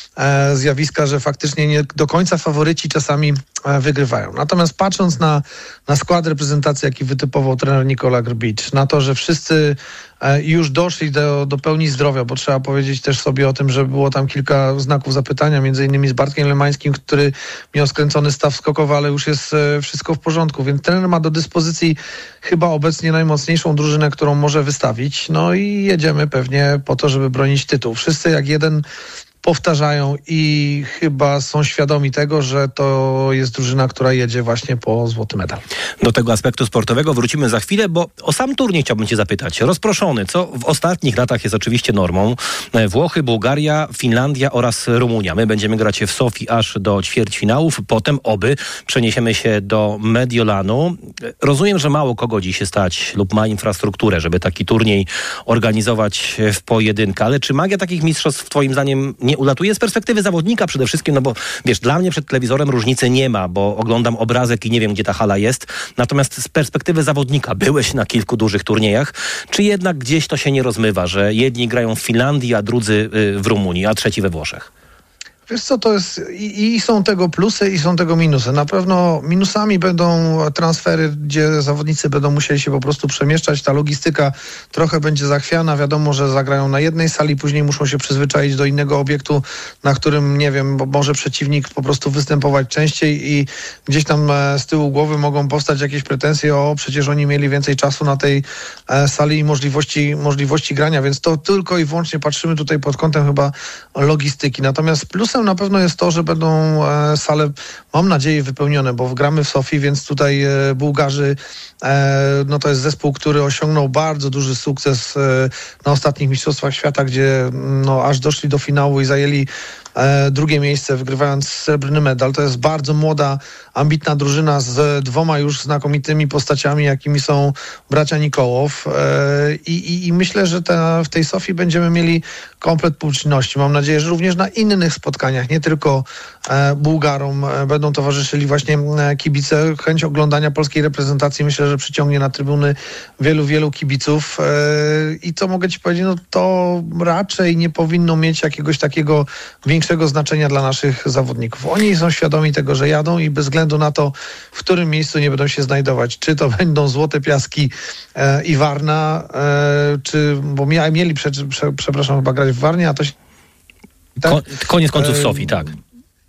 e, zjawiska, że faktycznie nie do końca faworyci czasami e, wygrywają. Natomiast patrząc na, na skład reprezentacji, jaki wytypował trener Nikola Grbić, na to, że wszyscy e, już doszli do, do pełni zdrowia, bo trzeba powiedzieć też sobie o tym, że było tam kilka znaków zapytania, między innymi z Bartkiem Lemańskim, który miał skręcony staw skokowy, ale już jest wszystko w porządku, więc trener ma do dyspozycji chyba obecnie najmocniejszą drużynę, którą może wystawić. No i jedziemy pewnie po to, żeby bronić tytuł. Wszyscy jak jeden powtarzają i chyba są świadomi tego, że to jest drużyna, która jedzie właśnie po złoty medal. Do tego aspektu sportowego wrócimy za chwilę, bo o sam turniej chciałbym cię zapytać. Rozproszony, co w ostatnich latach jest oczywiście normą. Włochy, Bułgaria, Finlandia oraz Rumunia. My będziemy grać w Sofii aż do ćwierćfinałów. Potem oby przeniesiemy się do Mediolanu. Rozumiem, że mało kogo dziś się stać lub ma infrastrukturę, żeby taki turniej organizować w pojedynkę. Ale czy magia takich mistrzostw twoim zdaniem nie ulatuje z perspektywy zawodnika przede wszystkim, no bo wiesz, dla mnie przed telewizorem różnicy nie ma, bo oglądam obrazek i nie wiem, gdzie ta hala jest. Natomiast z perspektywy zawodnika byłeś na kilku dużych turniejach, czy jednak gdzieś to się nie rozmywa, że jedni grają w Finlandii, a drudzy w Rumunii, a trzeci we Włoszech? Wiesz co, to jest i, i są tego plusy i są tego minusy. Na pewno minusami będą transfery, gdzie zawodnicy będą musieli się po prostu przemieszczać. Ta logistyka trochę będzie zachwiana. Wiadomo, że zagrają na jednej sali, później muszą się przyzwyczaić do innego obiektu, na którym, nie wiem, może przeciwnik po prostu występować częściej i gdzieś tam z tyłu głowy mogą powstać jakieś pretensje, o przecież oni mieli więcej czasu na tej sali i możliwości, możliwości grania, więc to tylko i wyłącznie patrzymy tutaj pod kątem chyba logistyki. Natomiast plusem na pewno jest to, że będą e, sale, mam nadzieję, wypełnione, bo gramy w Sofii, więc tutaj e, Bułgarzy, e, no to jest zespół, który osiągnął bardzo duży sukces e, na ostatnich Mistrzostwach Świata, gdzie no, aż doszli do finału i zajęli e, drugie miejsce, wygrywając srebrny medal. To jest bardzo młoda, ambitna drużyna z dwoma już znakomitymi postaciami, jakimi są bracia Nikołow. E, i, i myślę, że te, w tej Sofii będziemy mieli komplet publiczności. Mam nadzieję, że również na innych spotkaniach, nie tylko e, Bułgarom e, będą towarzyszyli właśnie e, kibice. Chęć oglądania polskiej reprezentacji myślę, że przyciągnie na trybuny wielu, wielu kibiców. E, I co mogę ci powiedzieć, no to raczej nie powinno mieć jakiegoś takiego większego znaczenia dla naszych zawodników. Oni są świadomi tego, że jadą i bez względu na to, w którym miejscu nie będą się znajdować. Czy to będą Złote Piaski e, i Warna, e, czy, bo mia, mieli, prze, prze, przepraszam, chyba grać w Warnie, a to się... Tak? Ko- koniec końców w Sofii, tak.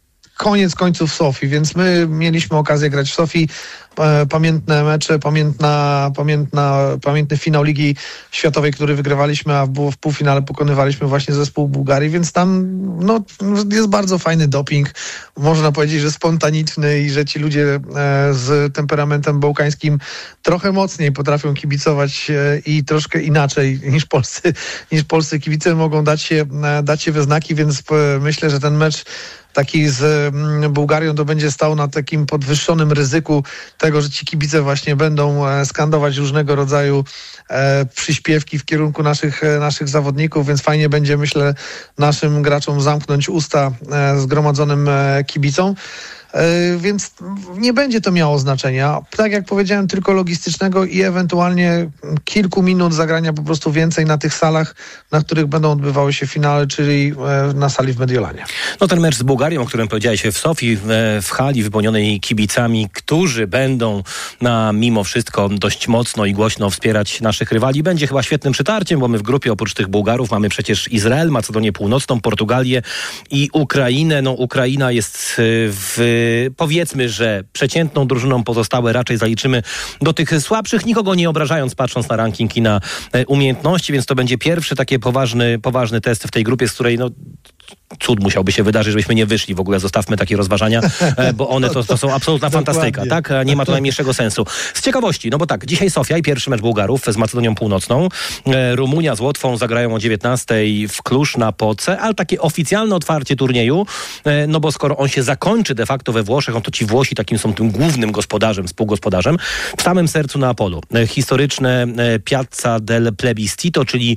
koniec końców w Sofii, więc my mieliśmy okazję grać w Sofii. Pamiętne mecze, pamiętna, pamiętna, pamiętny finał Ligi Światowej, który wygrywaliśmy, a w, w półfinale pokonywaliśmy właśnie zespół Bułgarii, więc tam no, jest bardzo fajny doping. Można powiedzieć, że spontaniczny i że ci ludzie e, z temperamentem bałkańskim trochę mocniej potrafią kibicować e, i troszkę inaczej niż polscy, niż polscy kibice mogą dać się, e, dać się we znaki, więc e, myślę, że ten mecz taki z Bułgarią to będzie stał na takim podwyższonym ryzyku tego, że ci kibice właśnie będą skandować różnego rodzaju e, przyśpiewki w kierunku naszych, naszych zawodników, więc fajnie będzie, myślę, naszym graczom zamknąć usta e, zgromadzonym e, kibicom. Więc nie będzie to miało znaczenia. Tak jak powiedziałem, tylko logistycznego i ewentualnie kilku minut zagrania po prostu więcej na tych salach, na których będą odbywały się finały, czyli na sali w Mediolanie. No ten mecz z Bułgarią, o którym powiedziałeś, w Sofii, w hali wypełnionej kibicami, którzy będą na, mimo wszystko dość mocno i głośno wspierać naszych rywali, będzie chyba świetnym przytarciem, bo my w grupie oprócz tych Bułgarów mamy przecież Izrael, Macedonię Północną, Portugalię i Ukrainę. No Ukraina jest w powiedzmy, że przeciętną drużyną, pozostałe raczej zaliczymy do tych słabszych, nikogo nie obrażając, patrząc na ranking i na umiejętności, więc to będzie pierwszy taki poważny, poważny test w tej grupie, z której no cud musiałby się wydarzyć, żebyśmy nie wyszli. W ogóle zostawmy takie rozważania, bo one to, to są absolutna fantastyka, tak? Nie ma to najmniejszego sensu. Z ciekawości, no bo tak, dzisiaj Sofia i pierwszy mecz Bułgarów z Macedonią Północną. Rumunia z Łotwą zagrają o dziewiętnastej w Kluż na Poce, ale takie oficjalne otwarcie turnieju, no bo skoro on się zakończy de facto we Włoszech, no to ci Włosi takim są tym głównym gospodarzem, współgospodarzem, w samym sercu Neapolu. Historyczne Piazza del Plebiscito, czyli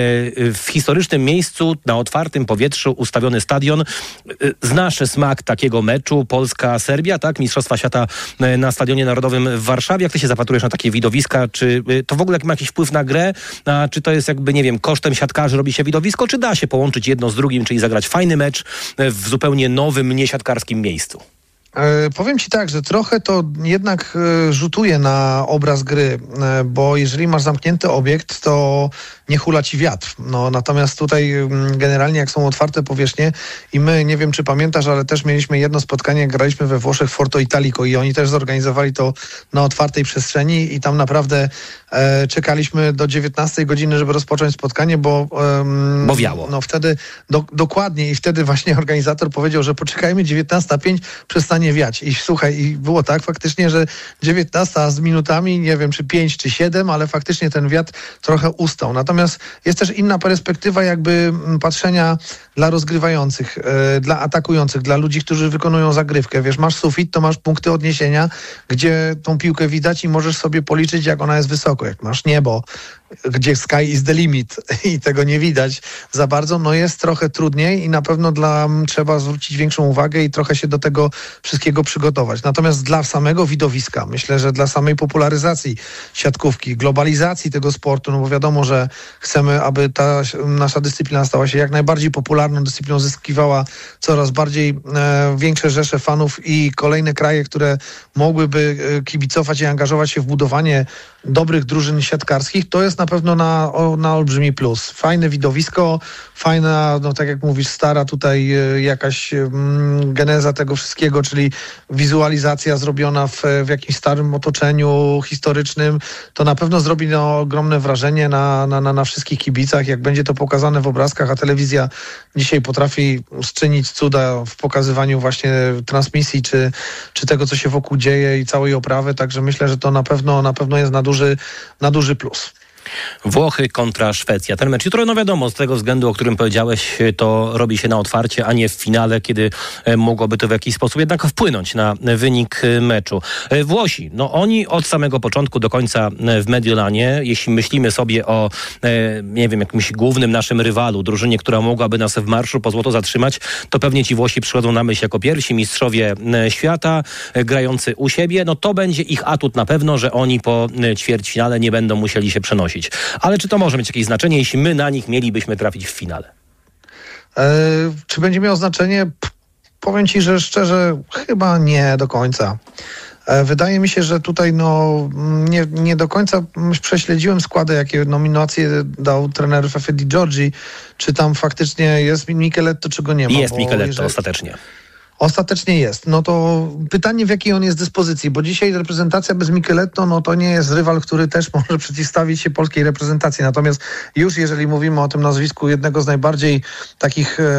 w historycznym miejscu na otwartym powietrzu ustawiony stadion. Znasz smak takiego meczu Polska-Serbia, tak? Mistrzostwa Świata na Stadionie Narodowym w Warszawie. Jak ty się zapatrujesz na takie widowiska? Czy to w ogóle ma jakiś wpływ na grę? A czy to jest jakby, nie wiem, kosztem siatkarzy robi się widowisko? Czy da się połączyć jedno z drugim, czyli zagrać fajny mecz w zupełnie nowym, niesiatkarskim miejscu? E, powiem ci tak, że trochę to jednak e, rzutuje na obraz gry, e, bo jeżeli masz zamknięty obiekt, to nie hula ci wiatr. No, natomiast tutaj m, generalnie jak są otwarte powierzchnie i my, nie wiem czy pamiętasz, ale też mieliśmy jedno spotkanie, jak graliśmy we Włoszech w Forto Italico i oni też zorganizowali to na otwartej przestrzeni i tam naprawdę e, czekaliśmy do dziewiętnastej godziny, żeby rozpocząć spotkanie, bo... E, bo wiało. No wtedy, do, dokładnie i wtedy właśnie organizator powiedział, że poczekajmy, dziewiętnasta pięć przestanie wiać. I słuchaj, i było tak faktycznie, że dziewiętnasta z minutami, nie wiem czy pięć czy siedem, ale faktycznie ten wiatr trochę ustał. Natomiast jest też inna perspektywa jakby patrzenia dla rozgrywających, yy, dla atakujących, dla ludzi, którzy wykonują zagrywkę. Wiesz, masz sufit, to masz punkty odniesienia, gdzie tą piłkę widać i możesz sobie policzyć, jak ona jest wysoko. Jak masz niebo, gdzie sky is the limit i tego nie widać za bardzo, no jest trochę trudniej i na pewno dla trzeba zwrócić większą uwagę i trochę się do tego wszystkiego przygotować. Natomiast dla samego widowiska, myślę, że dla samej popularyzacji siatkówki, globalizacji tego sportu, no bo wiadomo, że chcemy, aby ta nasza dyscyplina stała się jak najbardziej popularną dyscypliną, zyskiwała coraz bardziej e, większe rzesze fanów i kolejne kraje, które mogłyby e, kibicować i angażować się w budowanie dobrych drużyn siatkarskich, to jest na pewno na, o, na olbrzymi plus. Fajne widowisko, fajna, no tak jak mówisz, stara tutaj e, jakaś e, geneza tego wszystkiego, czyli wizualizacja zrobiona w, w jakimś starym otoczeniu historycznym, to na pewno zrobi no, ogromne wrażenie na, na, na, na wszystkich kibicach, jak będzie to pokazane w obrazkach, a telewizja dzisiaj potrafi czynić cuda w pokazywaniu właśnie transmisji, czy, czy tego, co się wokół dzieje i całej oprawy, także myślę, że to na pewno, na pewno jest na duży, na duży plus. Włochy kontra Szwecja. Ten mecz jutro, no wiadomo, z tego względu, o którym powiedziałeś, to robi się na otwarcie, a nie w finale, kiedy mogłoby to w jakiś sposób jednak wpłynąć na wynik meczu. Włosi, no oni od samego początku do końca w Mediolanie, jeśli myślimy sobie o, nie wiem, jakimś głównym naszym rywalu, drużynie, która mogłaby nas w marszu po złoto zatrzymać, to pewnie ci Włosi przychodzą na myśl jako pierwsi mistrzowie świata, grający u siebie, no to będzie ich atut na pewno, że oni po ćwierćfinale nie będą musieli się przenosić. Ale czy to może mieć jakieś znaczenie, jeśli my na nich mielibyśmy trafić w finale? E, czy będzie miało znaczenie? Powiem ci, że szczerze, chyba nie do końca. E, wydaje mi się, że tutaj no, nie, nie do końca prześledziłem składy, jakie nominacje dał trener Fefe Di Giorgi. Czy tam faktycznie jest Micheletto, czy go nie ma? Jest Micheletto ostatecznie. Ostatecznie jest. No to pytanie, w jakiej on jest dyspozycji, bo dzisiaj reprezentacja bez Micheletto, no to nie jest rywal, który też może przeciwstawić się polskiej reprezentacji. Natomiast już jeżeli mówimy o tym nazwisku jednego z najbardziej takich e,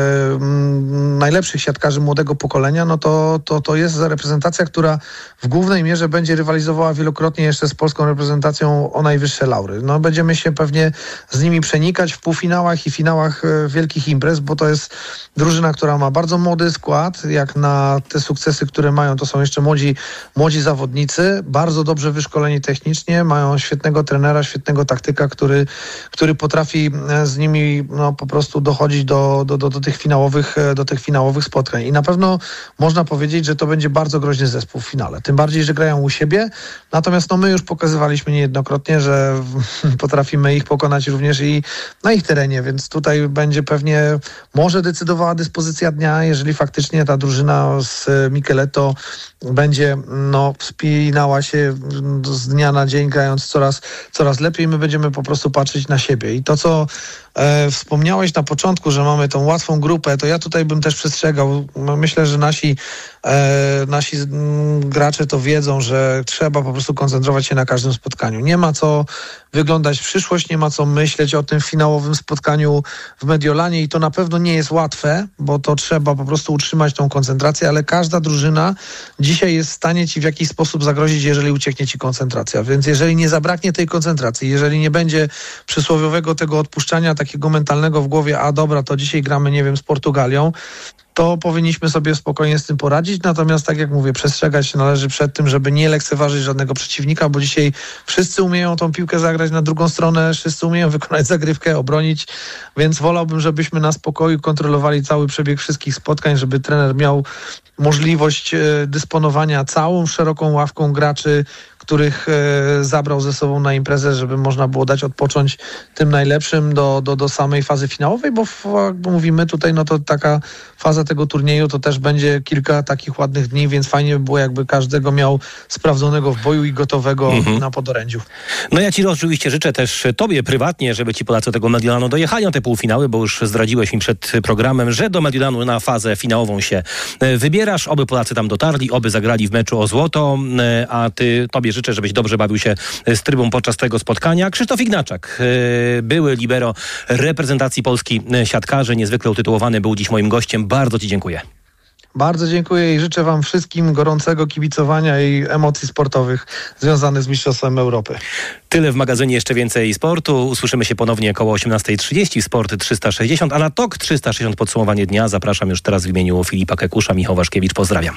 m, najlepszych siatkarzy młodego pokolenia, no to, to, to jest reprezentacja, która w głównej mierze będzie rywalizowała wielokrotnie jeszcze z polską reprezentacją o najwyższe laury. No będziemy się pewnie z nimi przenikać w półfinałach i finałach e, wielkich imprez, bo to jest drużyna, która ma bardzo młody skład, jak na te sukcesy, które mają, to są jeszcze młodzi, młodzi zawodnicy, bardzo dobrze wyszkoleni technicznie, mają świetnego trenera, świetnego taktyka, który, który potrafi z nimi no, po prostu dochodzić do, do, do, do, tych finałowych, do tych finałowych spotkań. I na pewno można powiedzieć, że to będzie bardzo groźny zespół w finale. Tym bardziej, że grają u siebie. Natomiast no, my już pokazywaliśmy niejednokrotnie, że potrafimy ich pokonać również i na ich terenie, więc tutaj będzie pewnie może decydowała dyspozycja dnia, jeżeli faktycznie ta drużyna z Micheletto będzie no, wspinała się z dnia na dzień, grając coraz, coraz lepiej. My będziemy po prostu patrzeć na siebie. I to, co e, wspomniałeś na początku, że mamy tą łatwą grupę, to ja tutaj bym też przestrzegał. Myślę, że nasi, e, nasi m, gracze to wiedzą, że trzeba po prostu koncentrować się na każdym spotkaniu. Nie ma co wyglądać w przyszłość, nie ma co myśleć o tym finałowym spotkaniu w Mediolanie i to na pewno nie jest łatwe, bo to trzeba po prostu utrzymać tą koncentrację, ale każda drużyna dzisiaj jest w stanie ci w jakiś sposób zagrozić, jeżeli ucieknie ci koncentracja. Więc jeżeli nie zabraknie tej koncentracji, jeżeli nie będzie przysłowiowego tego odpuszczania takiego mentalnego w głowie, a dobra, to dzisiaj gramy, nie wiem, z Portugalią, to powinniśmy sobie spokojnie z tym poradzić. Natomiast, tak jak mówię, przestrzegać się należy przed tym, żeby nie lekceważyć żadnego przeciwnika, bo dzisiaj wszyscy umieją tą piłkę zagrać na drugą stronę, wszyscy umieją wykonać zagrywkę, obronić, więc wolałbym, żebyśmy na spokoju kontrolowali cały przebieg wszystkich spotkań, żeby trener miał możliwość dysponowania całą szeroką ławką graczy, których e, zabrał ze sobą na imprezę, żeby można było dać odpocząć tym najlepszym do, do, do samej fazy finałowej, bo w, jak mówimy tutaj, no to taka faza tego turnieju to też będzie kilka takich ładnych dni, więc fajnie by było, jakby każdego miał sprawdzonego w boju i gotowego mhm. na podorędziu. No ja ci oczywiście życzę też tobie prywatnie, żeby ci Polacy tego Mediolanu dojechali na te półfinały, bo już zdradziłeś mi przed programem, że do Mediolanu na fazę finałową się wybierasz. Oby Polacy tam dotarli, oby zagrali w meczu o złoto, a ty, tobie życzę, żebyś dobrze bawił się z trybą podczas tego spotkania. Krzysztof Ignaczak, były libero reprezentacji Polski siatkarzy, niezwykle utytułowany, był dziś moim gościem. Bardzo ci dziękuję. Bardzo dziękuję i życzę wam wszystkim gorącego kibicowania i emocji sportowych związanych z Mistrzostwem Europy. Tyle w magazynie, jeszcze więcej sportu. Usłyszymy się ponownie około osiemnasta trzydzieści, Sport trzysta sześćdziesiąt, a na Tok trzysta sześćdziesiąt podsumowanie dnia zapraszam już teraz w imieniu Filipa Kekusza. Michał Waszkiewicz, pozdrawiam.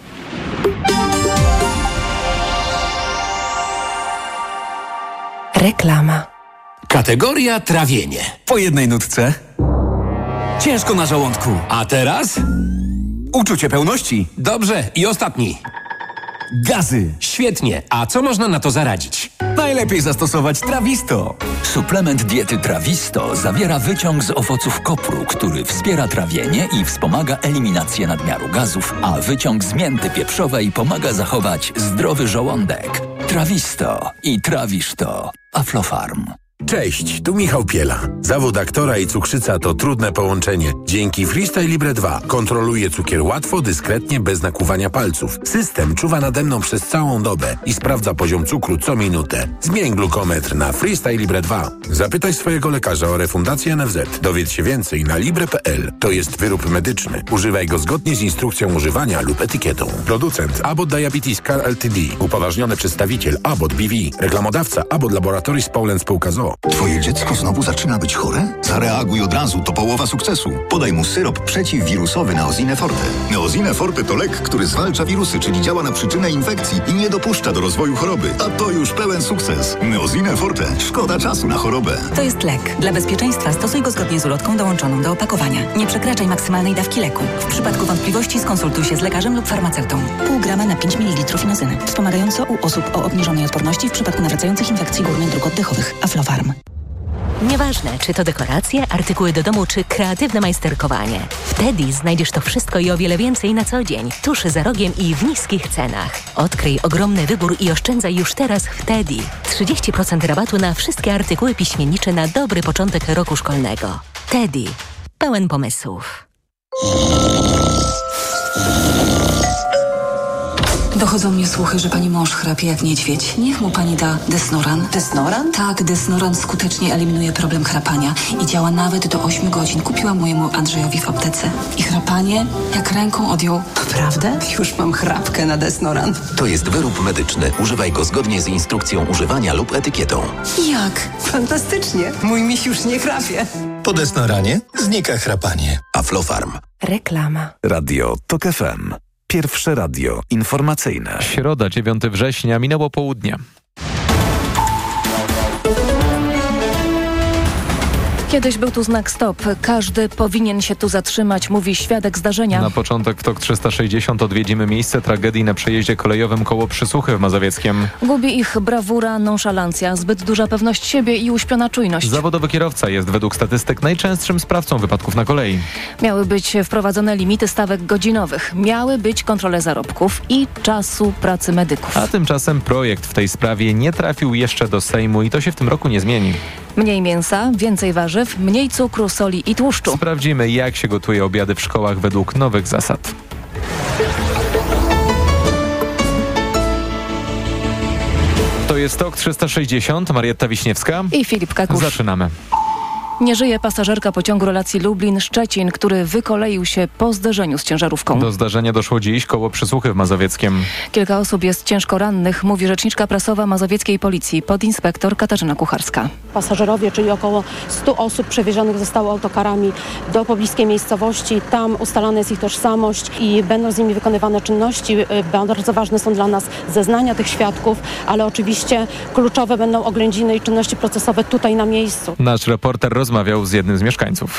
Reklama. Kategoria trawienie. Po jednej nutce. Ciężko na żołądku. A teraz? Uczucie pełności. Dobrze, i ostatni. Gazy. Świetnie. A co można na to zaradzić? Najlepiej zastosować Trawisto. Suplement diety Trawisto zawiera wyciąg z owoców kopru, który wspiera trawienie i wspomaga eliminację nadmiaru gazów, a wyciąg z mięty pieprzowej pomaga zachować zdrowy żołądek. Trawisto i trawisz to. Aflofarm. Cześć, tu Michał Piela. Zawód aktora i cukrzyca to trudne połączenie. Dzięki Freestyle Libre dwa kontroluję cukier łatwo, dyskretnie, bez nakłuwania palców. System czuwa nade mną przez całą dobę i sprawdza poziom cukru co minutę. Zmień glukometr na Freestyle Libre dwa. Zapytaj swojego lekarza o refundację N F Z. Dowiedz się więcej na libre kropka p l. To jest wyrób medyczny. Używaj go zgodnie z instrukcją używania lub etykietą. Producent Abbott Diabetes Care Ltd. Upoważniony przedstawiciel Abbott B V. Reklamodawca Abbott Laboratories Poland Spółka z o o. Twoje dziecko znowu zaczyna być chore? Zareaguj od razu, to połowa sukcesu. Podaj mu syrop przeciwwirusowy Neosine Forte. Neosine Forte to lek, który zwalcza wirusy, czyli działa na przyczynę infekcji i nie dopuszcza do rozwoju choroby. A to już pełen sukces. Neosine Forte. Szkoda czasu na chorobę. To jest lek. Dla bezpieczeństwa stosuj go zgodnie z ulotką dołączoną do opakowania. Nie przekraczaj maksymalnej dawki leku. W przypadku wątpliwości skonsultuj się z lekarzem lub farmaceutą. Pół grama na pięć mililitrów inozyny. Wspomagająco u osób o obniżonej odporności w przypadku nawracających infekcji górnych dróg oddechowych. Aflofarm. Nieważne, czy to dekoracje, artykuły do domu, czy kreatywne majsterkowanie. W Teddy znajdziesz to wszystko i o wiele więcej na co dzień. Tuż za rogiem i w niskich cenach. Odkryj ogromny wybór i oszczędzaj już teraz w Teddy. trzydzieści procent rabatu na wszystkie artykuły piśmiennicze na dobry początek roku szkolnego. Teddy. Pełen pomysłów. Dochodzą mnie słuchy, że pani mąż chrapie jak niedźwiedź. Niech mu pani da Desnoran. Desnoran? Tak, Desnoran skutecznie eliminuje problem chrapania i działa nawet do ośmiu godzin. Kupiłam mojemu Andrzejowi w aptece. I chrapanie jak ręką odjął. Naprawdę? Już mam chrapkę na Desnoran. To jest wyrób medyczny. Używaj go zgodnie z instrukcją używania lub etykietą. Jak? Fantastycznie. Mój miś już nie chrapie. Po Desnoranie znika chrapanie. Aflofarm. Reklama. Radio TOK F M. Pierwsze radio informacyjne. Środa, dziewiątego września, minęło południe. Kiedyś był tu znak stop. Każdy powinien się tu zatrzymać, mówi świadek zdarzenia. Na początek w TOK trzysta sześćdziesiąt odwiedzimy miejsce tragedii na przejeździe kolejowym koło Przysuchy w Mazowieckiem. Gubi ich brawura, nonszalancja, zbyt duża pewność siebie i uśpiona czujność. Zawodowy kierowca jest według statystyk najczęstszym sprawcą wypadków na kolei. Miały być wprowadzone limity stawek godzinowych. Miały być kontrole zarobków i czasu pracy medyków. A tymczasem projekt w tej sprawie nie trafił jeszcze do Sejmu i to się w tym roku nie zmieni. Mniej mięsa, więcej warzyw, mniej cukru, soli i tłuszczu. Sprawdzimy, jak się gotuje obiady w szkołach według nowych zasad. To jest TOK trzysta sześćdziesiąt, Marietta Wiśniewska i Filip Kakusz. Zaczynamy. Nie żyje pasażerka pociągu relacji Lublin-Szczecin, który wykoleił się po zderzeniu z ciężarówką. Do zdarzenia doszło dziś koło Przysuchy w Mazowieckiem. Kilka osób jest ciężko rannych, mówi rzeczniczka prasowa mazowieckiej policji, podinspektor Katarzyna Kucharska. Pasażerowie, czyli około stu osób przewiezionych zostało autokarami do pobliskiej miejscowości. Tam ustalana jest ich tożsamość i będą z nimi wykonywane czynności. Bardzo ważne są dla nas zeznania tych świadków, ale oczywiście kluczowe będą oględziny i czynności procesowe tutaj na miejscu. Nasz reporter rozmawiał z jednym z mieszkańców.